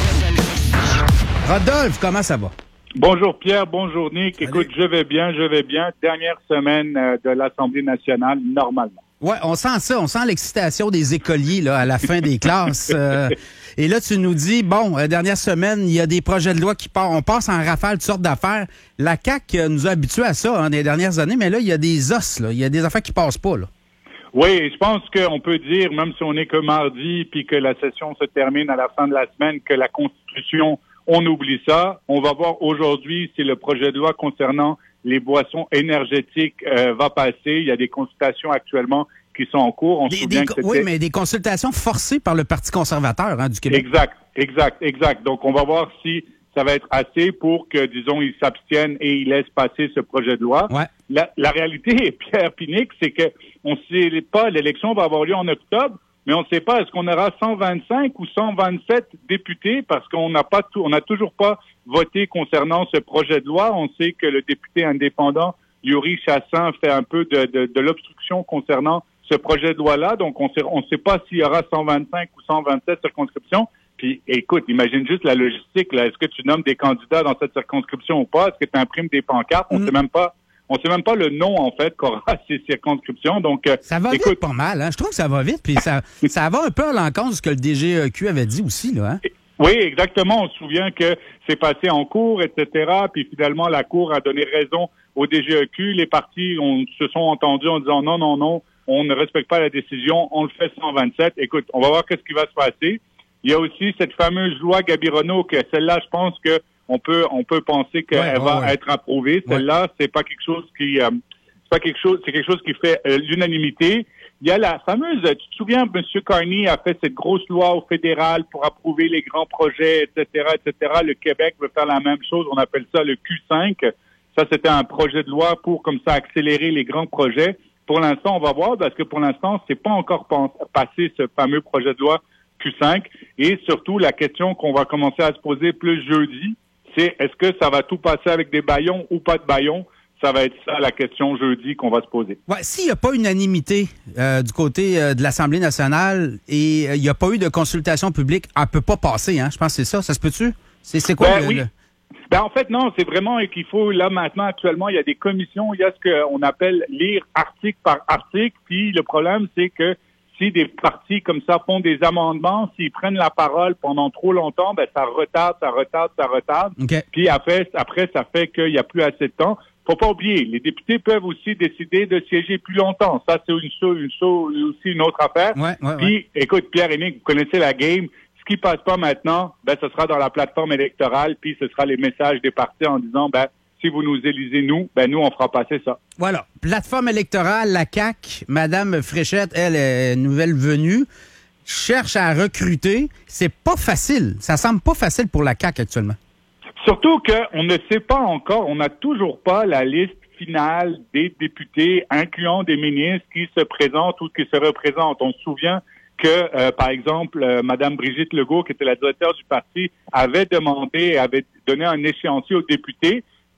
Rodolphe, comment ça va? Bonjour Pierre, bonjour Nick. Salut. Écoute, je vais bien. Dernière semaine de l'Assemblée nationale, normalement. Ouais, on sent ça. On sent l'excitation des écoliers là, à la fin des classes. Et là, tu nous dis, dernière semaine, il y a des projets de loi qui partent. On passe en rafale toutes sortes d'affaires. La CAQ nous a habitués à ça des dernières années, mais là, il y a des os. Là. Il y a des affaires qui passent pas. Là. Oui, je pense qu'on peut dire, même si on n'est que mardi, puis que la session se termine à la fin de la semaine, que la Constitution, on oublie ça. On va voir aujourd'hui si le projet de loi concernant les boissons énergétiques va passer. Il y a des consultations actuellement qui sont en cours. Oui, mais des consultations forcées par le Parti conservateur du Québec. Exact. Donc, on va voir si ça va être assez pour que, disons, ils s'abstiennent et ils laissent passer ce projet de loi. Ouais. La réalité, Pierre Pinique, c'est que on sait pas, l'élection va avoir lieu en octobre, mais on ne sait pas, est-ce qu'on aura 125 ou 127 députés parce qu'on n'a pas on n'a toujours pas voté concernant ce projet de loi. On sait que le député indépendant, Yuri Chassin, fait un peu de l'obstruction concernant ce projet de loi-là. Donc, on sait pas s'il y aura 125 ou 127 circonscriptions. Puis, écoute, imagine juste la logistique, là. Est-ce que tu nommes des candidats dans cette circonscription ou pas? Est-ce que tu imprimes des pancartes? On sait même pas le nom, en fait, qu'aura ces circonscriptions. Donc, ça va vite pas mal, hein? Je trouve que ça va vite, puis ça va un peu à l'encontre de ce que le DGEQ avait dit aussi, là, hein? Oui, exactement. On se souvient que c'est passé en cours, etc. Puis finalement, la Cour a donné raison au DGEQ. Les partis se sont entendus en disant non, on ne respecte pas la décision, on le fait 127. Écoute, on va voir qu'est-ce qui va se passer. Il y a aussi cette fameuse loi Gabironneau, que celle-là, je pense que on peut penser qu'elle va être approuvée. Celle-là, c'est pas quelque chose qui, c'est quelque chose qui fait l'unanimité. Il y a la fameuse, tu te souviens, M. Carney a fait cette grosse loi au fédéral pour approuver les grands projets, etc., etc. Le Québec veut faire la même chose. On appelle ça le Q5. Ça, c'était un projet de loi pour, comme ça, accélérer les grands projets. Pour l'instant, on va voir, parce que pour l'instant, c'est pas encore passé ce fameux projet de loi Q5. Et surtout, la question qu'on va commencer à se poser plus jeudi, c'est est-ce que ça va tout passer avec des bâillons ou pas de bâillons? Ça va être ça la question jeudi qu'on va se poser. Ouais, s'il n'y a pas unanimité du côté de l'Assemblée nationale et il n'y a pas eu de consultation publique, elle ne peut pas passer, hein? Je pense que c'est ça. Ça se peut-tu? C'est quoi oui. En fait, non, c'est vraiment qu'il faut, là, maintenant, actuellement, il y a des commissions, il y a ce qu'on appelle lire article par article, puis le problème, c'est que si des partis comme ça font des amendements, s'ils prennent la parole pendant trop longtemps, ça retarde. Okay. Puis après, ça fait qu'il n'y a plus assez de temps. Faut pas oublier, les députés peuvent aussi décider de siéger plus longtemps. Ça, c'est aussi une autre affaire. Puis, écoute, Pierre et Nick, vous connaissez la game. Ce qui passe pas maintenant, ce sera dans la plateforme électorale, puis ce sera les messages des partis en disant, si vous nous élisez, nous, on fera passer ça. Voilà. Plateforme électorale, la CAQ, Madame Fréchette, elle est nouvelle venue, cherche à recruter. C'est pas facile. Ça semble pas facile pour la CAQ actuellement. Surtout qu'on ne sait pas encore, on n'a toujours pas la liste finale des députés, incluant des ministres qui se présentent ou qui se représentent. On se souvient que, par exemple, Mme Brigitte Legault, qui était la directrice du parti, avait donné un échéancier aux députés.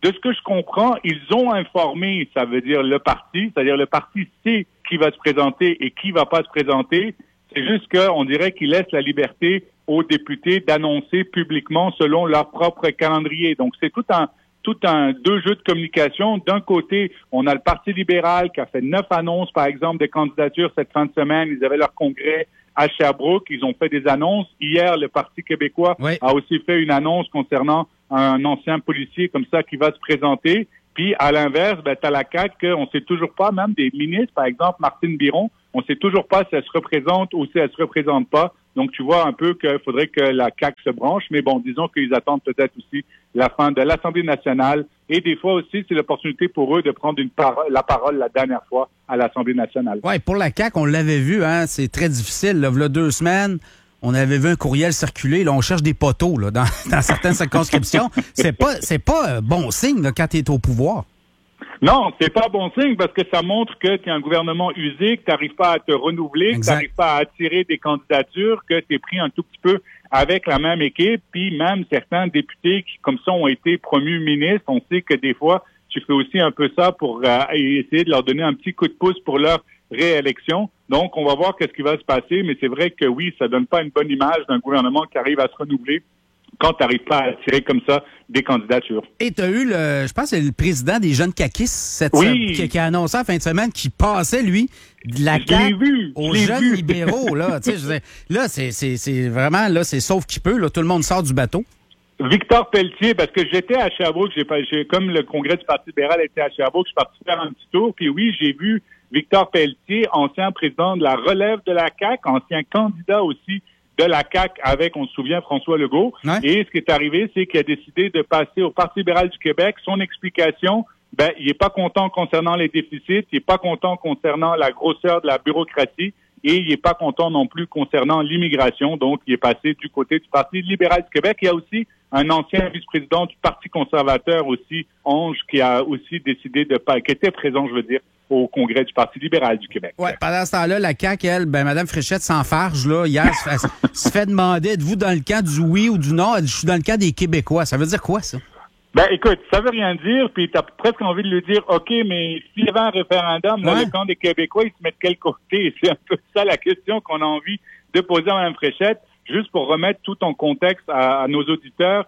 de ce que je comprends, ils ont informé, ça veut dire le parti, c'est-à-dire le parti sait qui va se présenter et qui va pas se présenter. C'est juste qu'on dirait qu'ils laissent la liberté aux députés d'annoncer publiquement selon leur propre calendrier. Donc, c'est tout un deux jeux de communication. D'un côté, on a le Parti libéral qui a fait 9 annonces, par exemple, de candidatures cette fin de semaine. Ils avaient leur congrès à Sherbrooke. Ils ont fait des annonces. Hier, le Parti québécois a aussi fait une annonce concernant un ancien policier comme ça qui va se présenter. Puis, à l'inverse, t'as la CAQ, on sait toujours pas, même des ministres, par exemple, Martine Biron, on sait toujours pas si elle se représente ou si elle se représente pas. Donc, tu vois un peu qu'il faudrait que la CAQ se branche. Mais bon, disons qu'ils attendent peut-être aussi la fin de l'Assemblée nationale. Et des fois aussi, c'est l'opportunité pour eux de prendre la parole la dernière fois à l'Assemblée nationale. Ouais, pour la CAQ, on l'avait vu, hein, c'est très difficile. Là, il y a 2 semaines, on avait vu un courriel circuler. Là, on cherche des poteaux là, dans certaines circonscriptions. C'est pas bon signe là, quand tu es au pouvoir. Non, c'est pas bon signe parce que ça montre que tu es un gouvernement usé, que tu n'arrives pas à te renouveler, que tu n'arrives pas à attirer des candidatures, que tu es pris un tout petit peu avec la même équipe, puis même certains députés qui, comme ça, ont été promus ministres. On sait que des fois, tu fais aussi un peu ça pour essayer de leur donner un petit coup de pouce pour leur réélection. Donc, on va voir qu'est-ce qui va se passer, mais c'est vrai que oui, ça donne pas une bonne image d'un gouvernement qui arrive à se renouveler quand tu n'arrives pas à attirer comme ça des candidatures. Et tu as eu, je pense que c'est le président des jeunes caquistes qui a annoncé en fin de semaine qu'il passait, lui, de la CAQ aux jeunes libéraux. Là, là c'est vraiment, là, c'est sauf qu'il peut. Là, tout le monde sort du bateau. Victor Pelletier, parce que j'étais à Sherbrooke, comme le congrès du Parti libéral était à Sherbrooke, je suis parti faire un petit tour, puis oui, j'ai vu Victor Pelletier, ancien président de la relève de la CAQ, ancien candidat aussi de la CAQ avec, on se souvient, François Legault. Ouais. Et ce qui est arrivé, c'est qu'il a décidé de passer au Parti libéral du Québec. Son explication, il est pas content concernant les déficits, il est pas content concernant la grosseur de la bureaucratie et il est pas content non plus concernant l'immigration. Donc, il est passé du côté du Parti libéral du Québec. Il y a aussi un ancien vice-président du Parti conservateur aussi, Ange, qui a aussi décidé qui était présent, je veux dire, au congrès du Parti libéral du Québec. Ouais, pendant ce temps-là, la CAQ, elle, Mme Fréchette s'enfarge, là, hier, se fait demander, êtes-vous dans le camp du oui ou du non? Elle dit, je suis dans le camp des Québécois. Ça veut dire quoi, ça? Écoute, ça veut rien dire, puis t'as presque envie de lui dire, OK, mais s'il y avait un référendum, dans le camp des Québécois, ils se mettent de quel côté? C'est un peu ça la question qu'on a envie de poser à Mme Fréchette, juste pour remettre tout en contexte à nos auditeurs.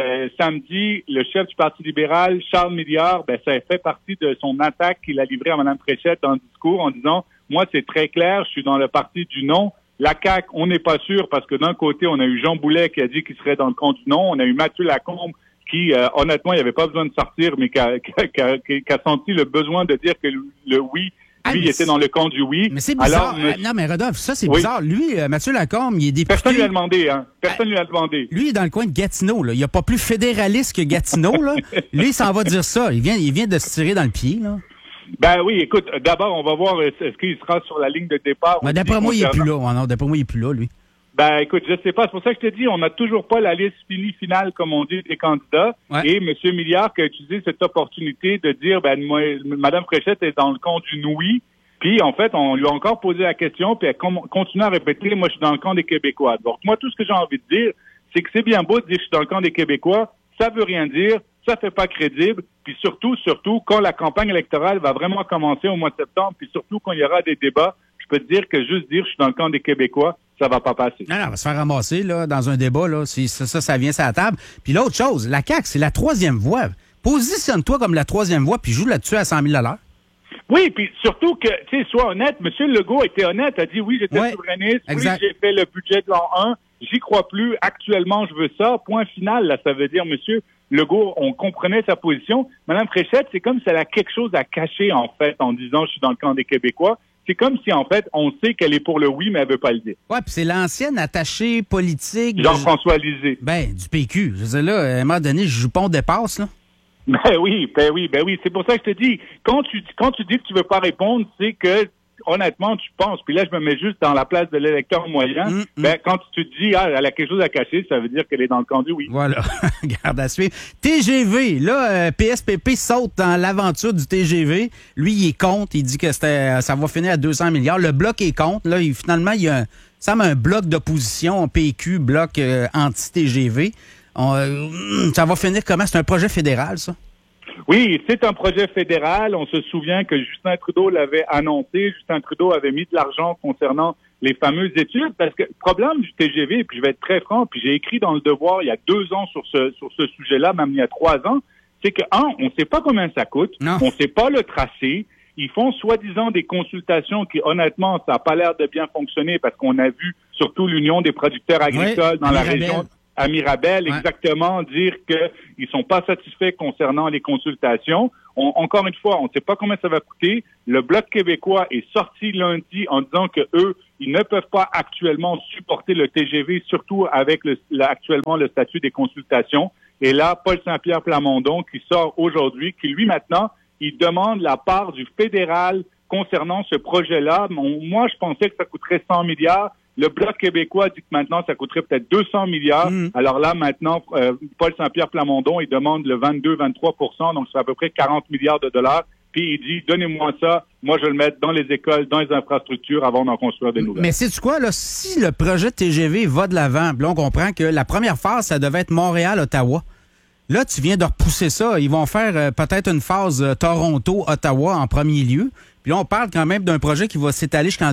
Samedi, le chef du Parti libéral, Charles Milliard, ça fait partie de son attaque qu'il a livrée à Mme Fréchette dans le discours en disant, moi, c'est très clair, je suis dans le parti du non. La CAQ, on n'est pas sûr parce que d'un côté, on a eu Jean Boulet qui a dit qu'il serait dans le camp du non. On a eu Mathieu Lacombe qui, honnêtement, il n'avait pas besoin de sortir, mais qui a senti le besoin de dire que le oui, lui, il était dans le camp du oui. Mais c'est bizarre. Alors, non, mais Rodolphe, ça, c'est bizarre. Lui, Mathieu Lacombe, il est député. Personne lui a demandé, hein. Personne lui a demandé. Lui, il est dans le coin de Gatineau, là. Il n'est pas plus fédéraliste que Gatineau, là. Lui, il s'en va dire ça. Il vient de se tirer dans le pied, là. Oui, écoute, d'abord, on va voir est-ce qu'il sera sur la ligne de départ. Mais d'après moi, il est plus là. Non, d'après moi, il est plus là, lui. Écoute, je sais pas. C'est pour ça que je te dis, on n'a toujours pas la liste finale, comme on dit, des candidats. Ouais. Et M. Milliard qui a utilisé cette opportunité de dire, Mme Fréchette est dans le camp du oui. Puis, en fait, on lui a encore posé la question, puis elle continue à répéter, moi, je suis dans le camp des Québécois. Donc, moi, tout ce que j'ai envie de dire, c'est que c'est bien beau de dire je suis dans le camp des Québécois. Ça veut rien dire. Ça fait pas crédible. Puis surtout, quand la campagne électorale va vraiment commencer au mois de septembre, puis surtout quand il y aura des débats, je peux te dire que juste dire je suis dans le camp des Québécois, ça va pas passer. Non, on va se faire ramasser là, dans un débat, là, si ça vient sur la table. Puis l'autre chose, la CAQ, c'est la 3e voie. Positionne-toi comme la 3e voie, puis joue là-dessus à 100 000 $. Oui, puis surtout que, tu sais, sois honnête. M. Legault était honnête, a dit oui, j'étais souverainiste, exact. Oui, j'ai fait le budget de l'an 1, j'y crois plus, actuellement, je veux ça, point final, là, ça veut dire, M. Legault, on comprenait sa position. Mme Fréchette, c'est comme si elle a quelque chose à cacher, en fait, en disant je suis dans le camp des Québécois. C'est comme si, en fait, on sait qu'elle est pour le oui, mais elle veut pas le dire. Ouais, puis c'est l'ancienne attachée politique. Jean-François Lisée. Du PQ. Je veux dire, là, à un moment donné, je joue pas, on dépasse, là. Ben oui. C'est pour ça que je te dis, quand tu dis que tu veux pas répondre, c'est que, honnêtement, tu penses, puis là, je me mets juste dans la place de l'électeur moyen, quand tu te dis, elle a quelque chose à cacher, ça veut dire qu'elle est dans le camp du oui. Voilà. Garde à suivre. TGV, là, PSPP saute dans l'aventure du TGV. Lui, il est contre. Il dit que ça va finir à 200 milliards. Le Bloc est contre. Là, finalement, il y a un bloc d'opposition, PQ, bloc anti-TGV. Ça va finir comment? C'est un projet fédéral, ça? Oui, c'est un projet fédéral. On se souvient que Justin Trudeau l'avait annoncé. Justin Trudeau avait mis de l'argent concernant les fameuses études, parce que le problème du TGV, puis je vais être très franc, puis j'ai écrit dans Le Devoir il y a 2 ans sur ce sujet-là, même il y a 3 ans, c'est que, on ne sait pas combien ça coûte, on ne sait pas le tracé. Ils font soi-disant des consultations qui, honnêtement, ça n'a pas l'air de bien fonctionner parce qu'on a vu surtout l'Union des producteurs agricoles dans la région à Mirabel, exactement, dire qu'ils sont pas satisfaits concernant les consultations. Encore une fois, on ne sait pas combien ça va coûter. Le Bloc québécois est sorti lundi en disant que eux, ils ne peuvent pas actuellement supporter le TGV, surtout avec actuellement le statut des consultations. Et là, Paul Saint-Pierre Plamondon qui sort aujourd'hui, qui lui maintenant, il demande la part du fédéral concernant ce projet-là. Moi, je pensais que ça coûterait 100 milliards. Le Bloc québécois dit que maintenant, ça coûterait peut-être 200 milliards. Alors là, maintenant, Paul Saint-Pierre Plamondon, il demande le 22-23 donc c'est à peu près 40 milliards de dollars. Puis il dit, donnez-moi ça, moi je vais le mettre dans les écoles, dans les infrastructures avant d'en construire des nouvelles. Mais sais-tu quoi, là, si le projet TGV va de l'avant, là, on comprend que la première phase, ça devait être Montréal-Ottawa. Là, tu viens de repousser ça. Ils vont faire peut-être une phase Toronto-Ottawa en premier lieu. Puis là, on parle quand même d'un projet qui va s'étaler jusqu'en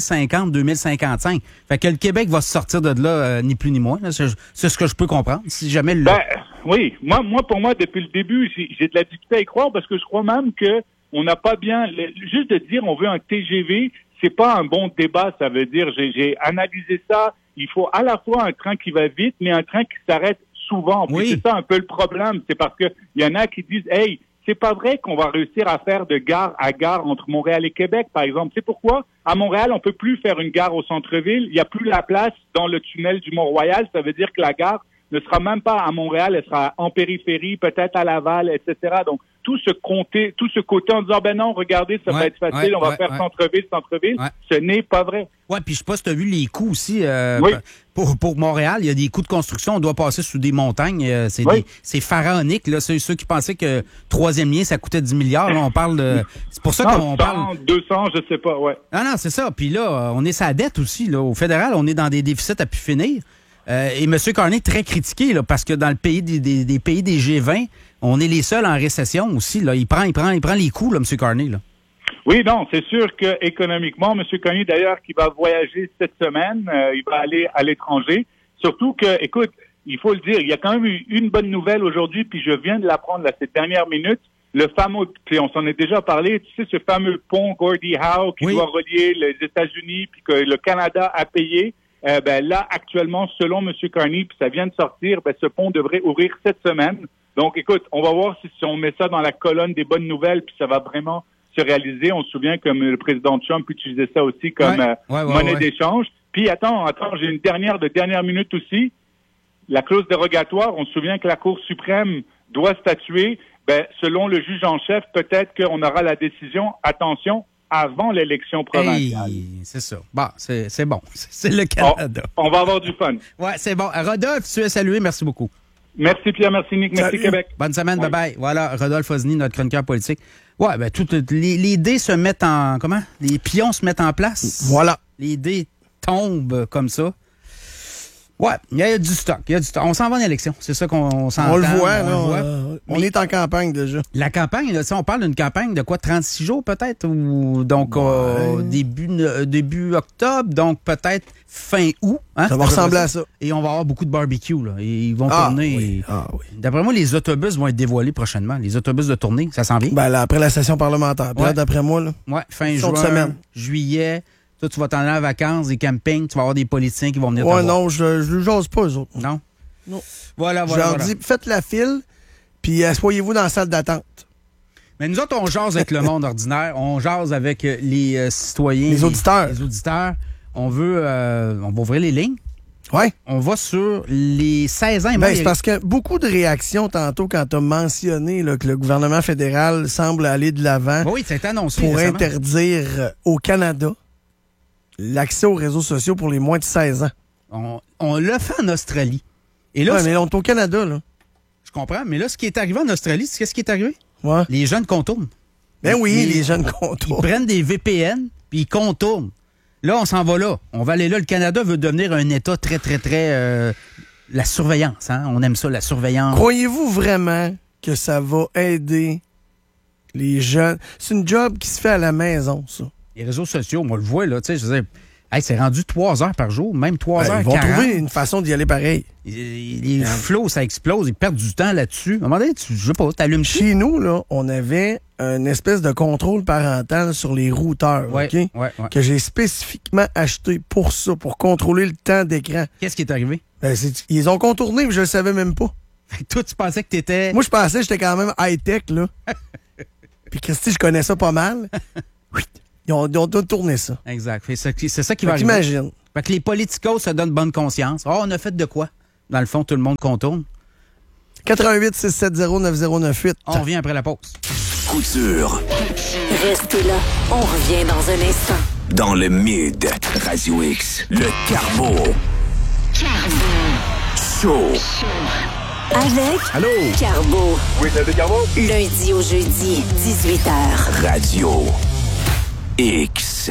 2050-2055. Fait que le Québec va se sortir de là, ni plus ni moins. Là. C'est ce que je peux comprendre. Si jamais oui. Pour moi, depuis le début, j'ai de la difficulté à y croire parce que je crois même que on n'a pas bien... juste de dire on veut un TGV, c'est pas un bon débat. Ça veut dire, j'ai analysé ça. Il faut à la fois un train qui va vite, mais un train qui s'arrête souvent. Puis c'est ça un peu le problème. C'est parce que il y en a qui disent, hey, c'est pas vrai qu'on va réussir à faire de gare à gare entre Montréal et Québec, par exemple. C'est pourquoi, à Montréal, on peut plus faire une gare au centre-ville. Il n'y a plus la place dans le tunnel du Mont-Royal. Ça veut dire que la gare ne sera même pas à Montréal, elle sera en périphérie, peut-être à Laval, etc. Donc, tout ce côté en disant, ben non, regardez, ça va être facile, on va faire centre-ville. Ce n'est pas vrai. Ouais, puis je sais pas si tu as vu les coûts aussi. Pour Montréal, il y a des coûts de construction. On doit passer sous des montagnes. C'est pharaonique. Là. Ceux qui pensaient que troisième lien, ça coûtait 10 milliards. Là, on parle de... C'est pour ça qu'on parle... 200, je sais pas, ouais. Non, c'est ça. Puis là, on est sa dette aussi. Là. Au fédéral, on est dans des déficits à pu finir. Et M. Carney est très critiqué là, parce que dans le pays des pays des G20, on est les seuls en récession aussi. Là. Il prend les coups, là, M. Carney. Là. Oui, non, c'est sûr que économiquement, M. Carney, d'ailleurs, qui va voyager cette semaine, il va aller à l'étranger. Surtout que, écoute, il faut le dire, il y a quand même eu une bonne nouvelle aujourd'hui, puis je viens de l'apprendre là, ces dernières minutes. Le fameux, puis on s'en est déjà parlé, tu sais, ce fameux pont Gordie Howe qui doit relier les États-Unis, puis que le Canada a payé. Là, actuellement, selon M. Carney, puis ça vient de sortir, ce pont devrait ouvrir cette semaine. Donc, écoute, on va voir si on met ça dans la colonne des bonnes nouvelles, puis ça va vraiment se réaliser. On se souvient que le président Trump utilisait ça aussi comme monnaie d'échange. Puis, attends, j'ai une dernière minute aussi. La clause dérogatoire, on se souvient que la Cour suprême doit statuer. Selon le juge en chef, peut-être qu'on aura la décision, attention, avant l'élection provinciale. Hey, c'est ça. Bon, c'est bon. C'est le Canada. On va avoir du fun. Ouais, c'est bon. Rodolphe, tu es salué. Merci beaucoup. Merci Pierre, merci Nick, merci Québec. Bonne semaine, bye-bye. Voilà, Rodolphe Fosny, notre chroniqueur politique. Ouais, toutes les dés se mettent en... Comment? Les pions se mettent en place. Voilà. Les dés tombent comme ça. Ouais, il y a du stock. On s'en va en élection. C'est ça qu'on s'entend. On le voit, on est en campagne déjà. La campagne, là, on parle d'une campagne de quoi? 36 jours peut-être? Donc, début octobre, donc peut-être fin août. Hein? Ça va ressembler à ça. Et on va avoir beaucoup de barbecue. Là. Et ils vont tourner. Oui. D'après moi, les autobus vont être dévoilés prochainement. Les autobus de tournée, ça s'en vient? Après la session parlementaire. Là, d'après moi. Là, fin juin, juillet. Toi, tu vas t'en aller en vacances, des campings, tu vas avoir des politiciens qui vont venir te voir. Non, je ne jase pas, eux autres. Non? Voilà. Je leur dis, faites la file, puis asseyez-vous dans la salle d'attente. Mais nous autres, on jase avec le monde ordinaire, on jase avec les citoyens. Les auditeurs. Les auditeurs. On va ouvrir les lignes. Oui. On va sur les 16 ans. C'est parce que beaucoup de réactions tantôt quand tu as mentionné là, que le gouvernement fédéral semble aller de l'avant c'est annoncé pour récemment. Interdire au Canada l'accès aux réseaux sociaux pour les moins de 16 ans. On l'a fait en Australie. Et là, mais on est au Canada, là. Je comprends, mais là, ce qui est arrivé en Australie, c'est qu'est-ce qui est arrivé? Ouais. Les jeunes contournent. Les jeunes contournent. Ils prennent des VPN, puis ils contournent. Là, on s'en va là. On va aller là. Le Canada veut devenir un État très, très, très... la surveillance, hein? On aime ça, la surveillance. Croyez-vous vraiment que ça va aider les jeunes. C'est une job qui se fait à la maison, ça. Les réseaux sociaux, on le voit, là, tu sais, je veux dire, hey, c'est rendu 3 heures par jour, même 3 heures. Ils vont trouver une façon d'y aller pareil. Les flots, ça explose, ils perdent du temps là-dessus. À un moment donné, je sais pas, t'allumes. Chez nous, là, on avait une espèce de contrôle parental sur les routeurs, OK? Que j'ai spécifiquement acheté pour ça, pour contrôler le temps d'écran. Qu'est-ce qui est arrivé? Ils ont contourné, mais je le savais même pas. Toi, tu pensais que t'étais... Moi, je pensais que j'étais quand même high-tech, là. Puis Christy, je connais ça pas mal. Ils ont tourné ça. Exact. C'est ça qui va arriver. T'imagines. Fait que les politicos se donnent bonne conscience. Oh, on a fait de quoi? Dans le fond, tout le monde contourne. 88 670 9098. On revient après la pause. Couture. Restez là, on revient dans un instant. Dans le Mid, Radio X, le Carbo. Show. Avec Allô? Carbo. Oui, c'est Carbo. Lundi au jeudi, 18h. Radio X.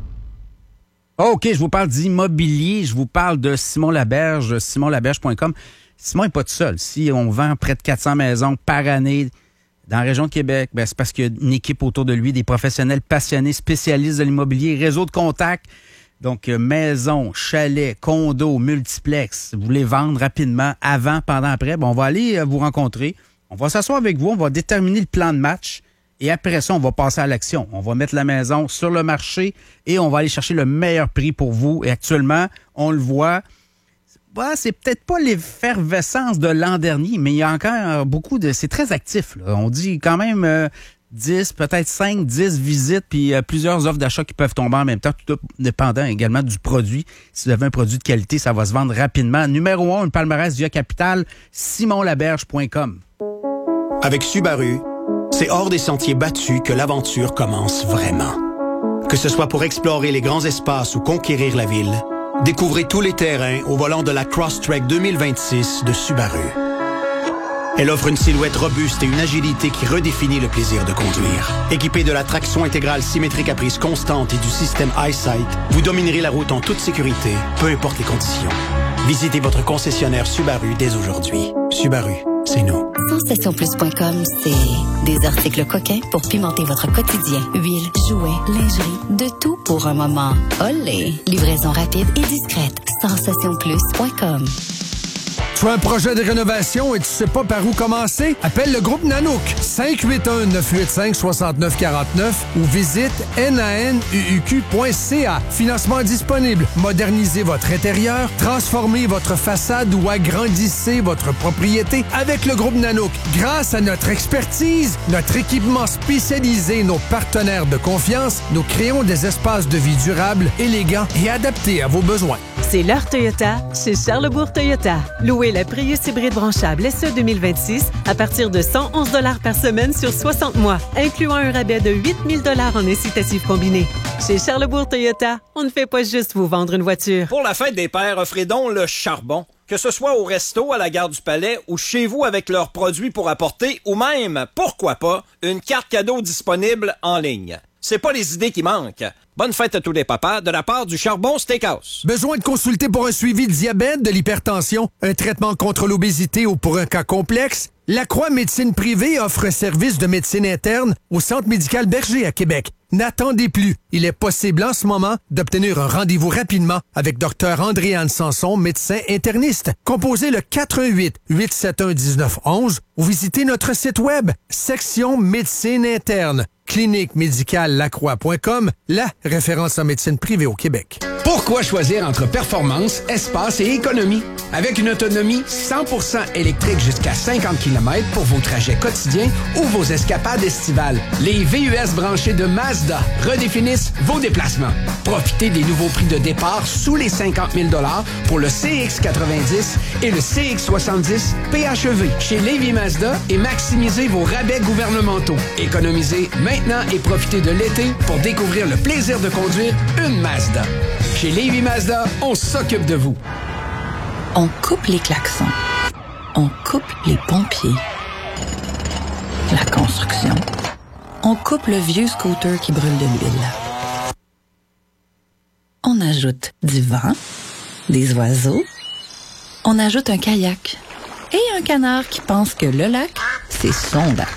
OK, je vous parle d'immobilier. Je vous parle de Simon Laberge, simonlaberge.com. Simon n'est pas tout seul. Si on vend près de 400 maisons par année dans la région de Québec, ben c'est parce qu'il y a une équipe autour de lui, des professionnels passionnés, spécialistes de l'immobilier, réseau de contacts. Donc, maison, chalet, condo, multiplex. Vous voulez vendre rapidement, avant, pendant, après, ben on va aller vous rencontrer. On va s'asseoir avec vous, on va déterminer le plan de match. Et après ça, on va passer à l'action. On va mettre la maison sur le marché et on va aller chercher le meilleur prix pour vous. Et actuellement, on le voit, c'est peut-être pas l'effervescence de l'an dernier, mais il y a encore beaucoup de... C'est très actif, là. On dit quand même 10, peut-être 5, 10 visites, puis plusieurs offres d'achat qui peuvent tomber en même temps, tout dépendant également du produit. Si vous avez un produit de qualité, ça va se vendre rapidement. Numéro 1, une palmarès via Capital, simonlaberge.com. Avec Subaru, c'est hors des sentiers battus que l'aventure commence vraiment. Que ce soit pour explorer les grands espaces ou conquérir la ville, découvrez tous les terrains au volant de la Crosstrek 2026 de Subaru. Elle offre une silhouette robuste et une agilité qui redéfinit le plaisir de conduire. Équipée de la traction intégrale symétrique à prise constante et du système EyeSight, vous dominerez la route en toute sécurité, peu importe les conditions. Visitez votre concessionnaire Subaru dès aujourd'hui. Subaru, c'est nous. Sensationplus.com, c'est des articles coquins pour pimenter votre quotidien. Huile, jouets, lingerie, de tout pour un moment. Olé! Livraison rapide et discrète. Sensationplus.com. Tu as un projet de rénovation et tu sais pas par où commencer? Appelle le groupe Nanook 581-985-6949 ou visite nanuq.ca. Financement disponible. Modernisez votre intérieur, transformez votre façade ou agrandissez votre propriété avec le groupe Nanook. Grâce à notre expertise, notre équipement spécialisé, nos partenaires de confiance, nous créons des espaces de vie durables, élégants et adaptés à vos besoins. C'est l'heure Toyota chez Charlesbourg Toyota. Louez la Prius hybride branchable SE 2026 à partir de 111 $ par semaine sur 60 mois, incluant un rabais de 8 000 $ en incitatif combiné. Chez Charlesbourg Toyota, on ne fait pas juste vous vendre une voiture. Pour la fête des pères, offrez donc le charbon. Que ce soit au resto, à la gare du Palais ou chez vous avec leurs produits pour apporter ou même, pourquoi pas, une carte cadeau disponible en ligne. C'est pas les idées qui manquent. Bonne fête à tous les papas de la part du Charbon Steakhouse. Besoin de consulter pour un suivi de diabète, de l'hypertension, un traitement contre l'obésité ou pour un cas complexe? La Croix Médecine Privée offre un service de médecine interne au Centre médical Berger à Québec. N'attendez plus. Il est possible en ce moment d'obtenir un rendez-vous rapidement avec Dr Andréane Sanson, médecin interniste. Composez le 418-871-1911 ou visitez notre site web, section médecine interne. Clinique médicale lacroix.com, la référence en médecine privée au Québec. Pourquoi choisir entre performance, espace et économie? Avec une autonomie 100% électrique jusqu'à 50 km pour vos trajets quotidiens ou vos escapades estivales, les VUS branchés de Mazda redéfinissent vos déplacements. Profitez des nouveaux prix de départ sous les 50 000 $ pour le CX-90 et le CX-70 PHEV chez Lévy Mazda et maximisez vos rabais gouvernementaux. Économisez maintenant et profitez de l'été pour découvrir le plaisir de conduire une Mazda. Chez Lévy Mazda, on s'occupe de vous. On coupe les klaxons. On coupe les pompiers. La construction. On coupe le vieux scooter qui brûle de l'huile. On ajoute du vent, des oiseaux. On ajoute un kayak et un canard qui pense que le lac, c'est son lac.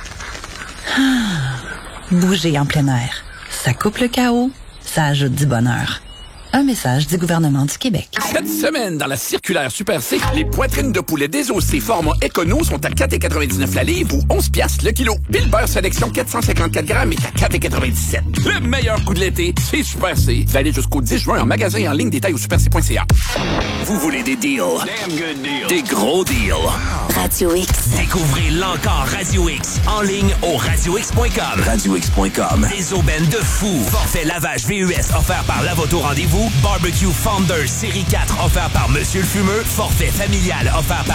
Bouger en plein air. Ça coupe le chaos, ça ajoute du bonheur. Un message du gouvernement du Québec. Cette semaine, dans la circulaire Super C, les poitrines de poulet désossées format Econo sont à 4,99 la livre ou 11 piastres le kilo. Puis le beurre sélection 454 grammes est à 4,97. Le meilleur coup de l'été, c'est Super C. Valide jusqu'au 10 juin en magasin et en ligne, détail au superc.ca. Vous voulez des deals? Damn good deals. Des gros deals. Radio X. Découvrez l'encore Radio X en ligne au radiox.com. RadioX.com. Des aubaines de fou. Forfait lavage VUS offert par Lavoto Rendez-vous. Barbecue Founder Série 4 offert par Monsieur le Fumeux. Forfait familial offert par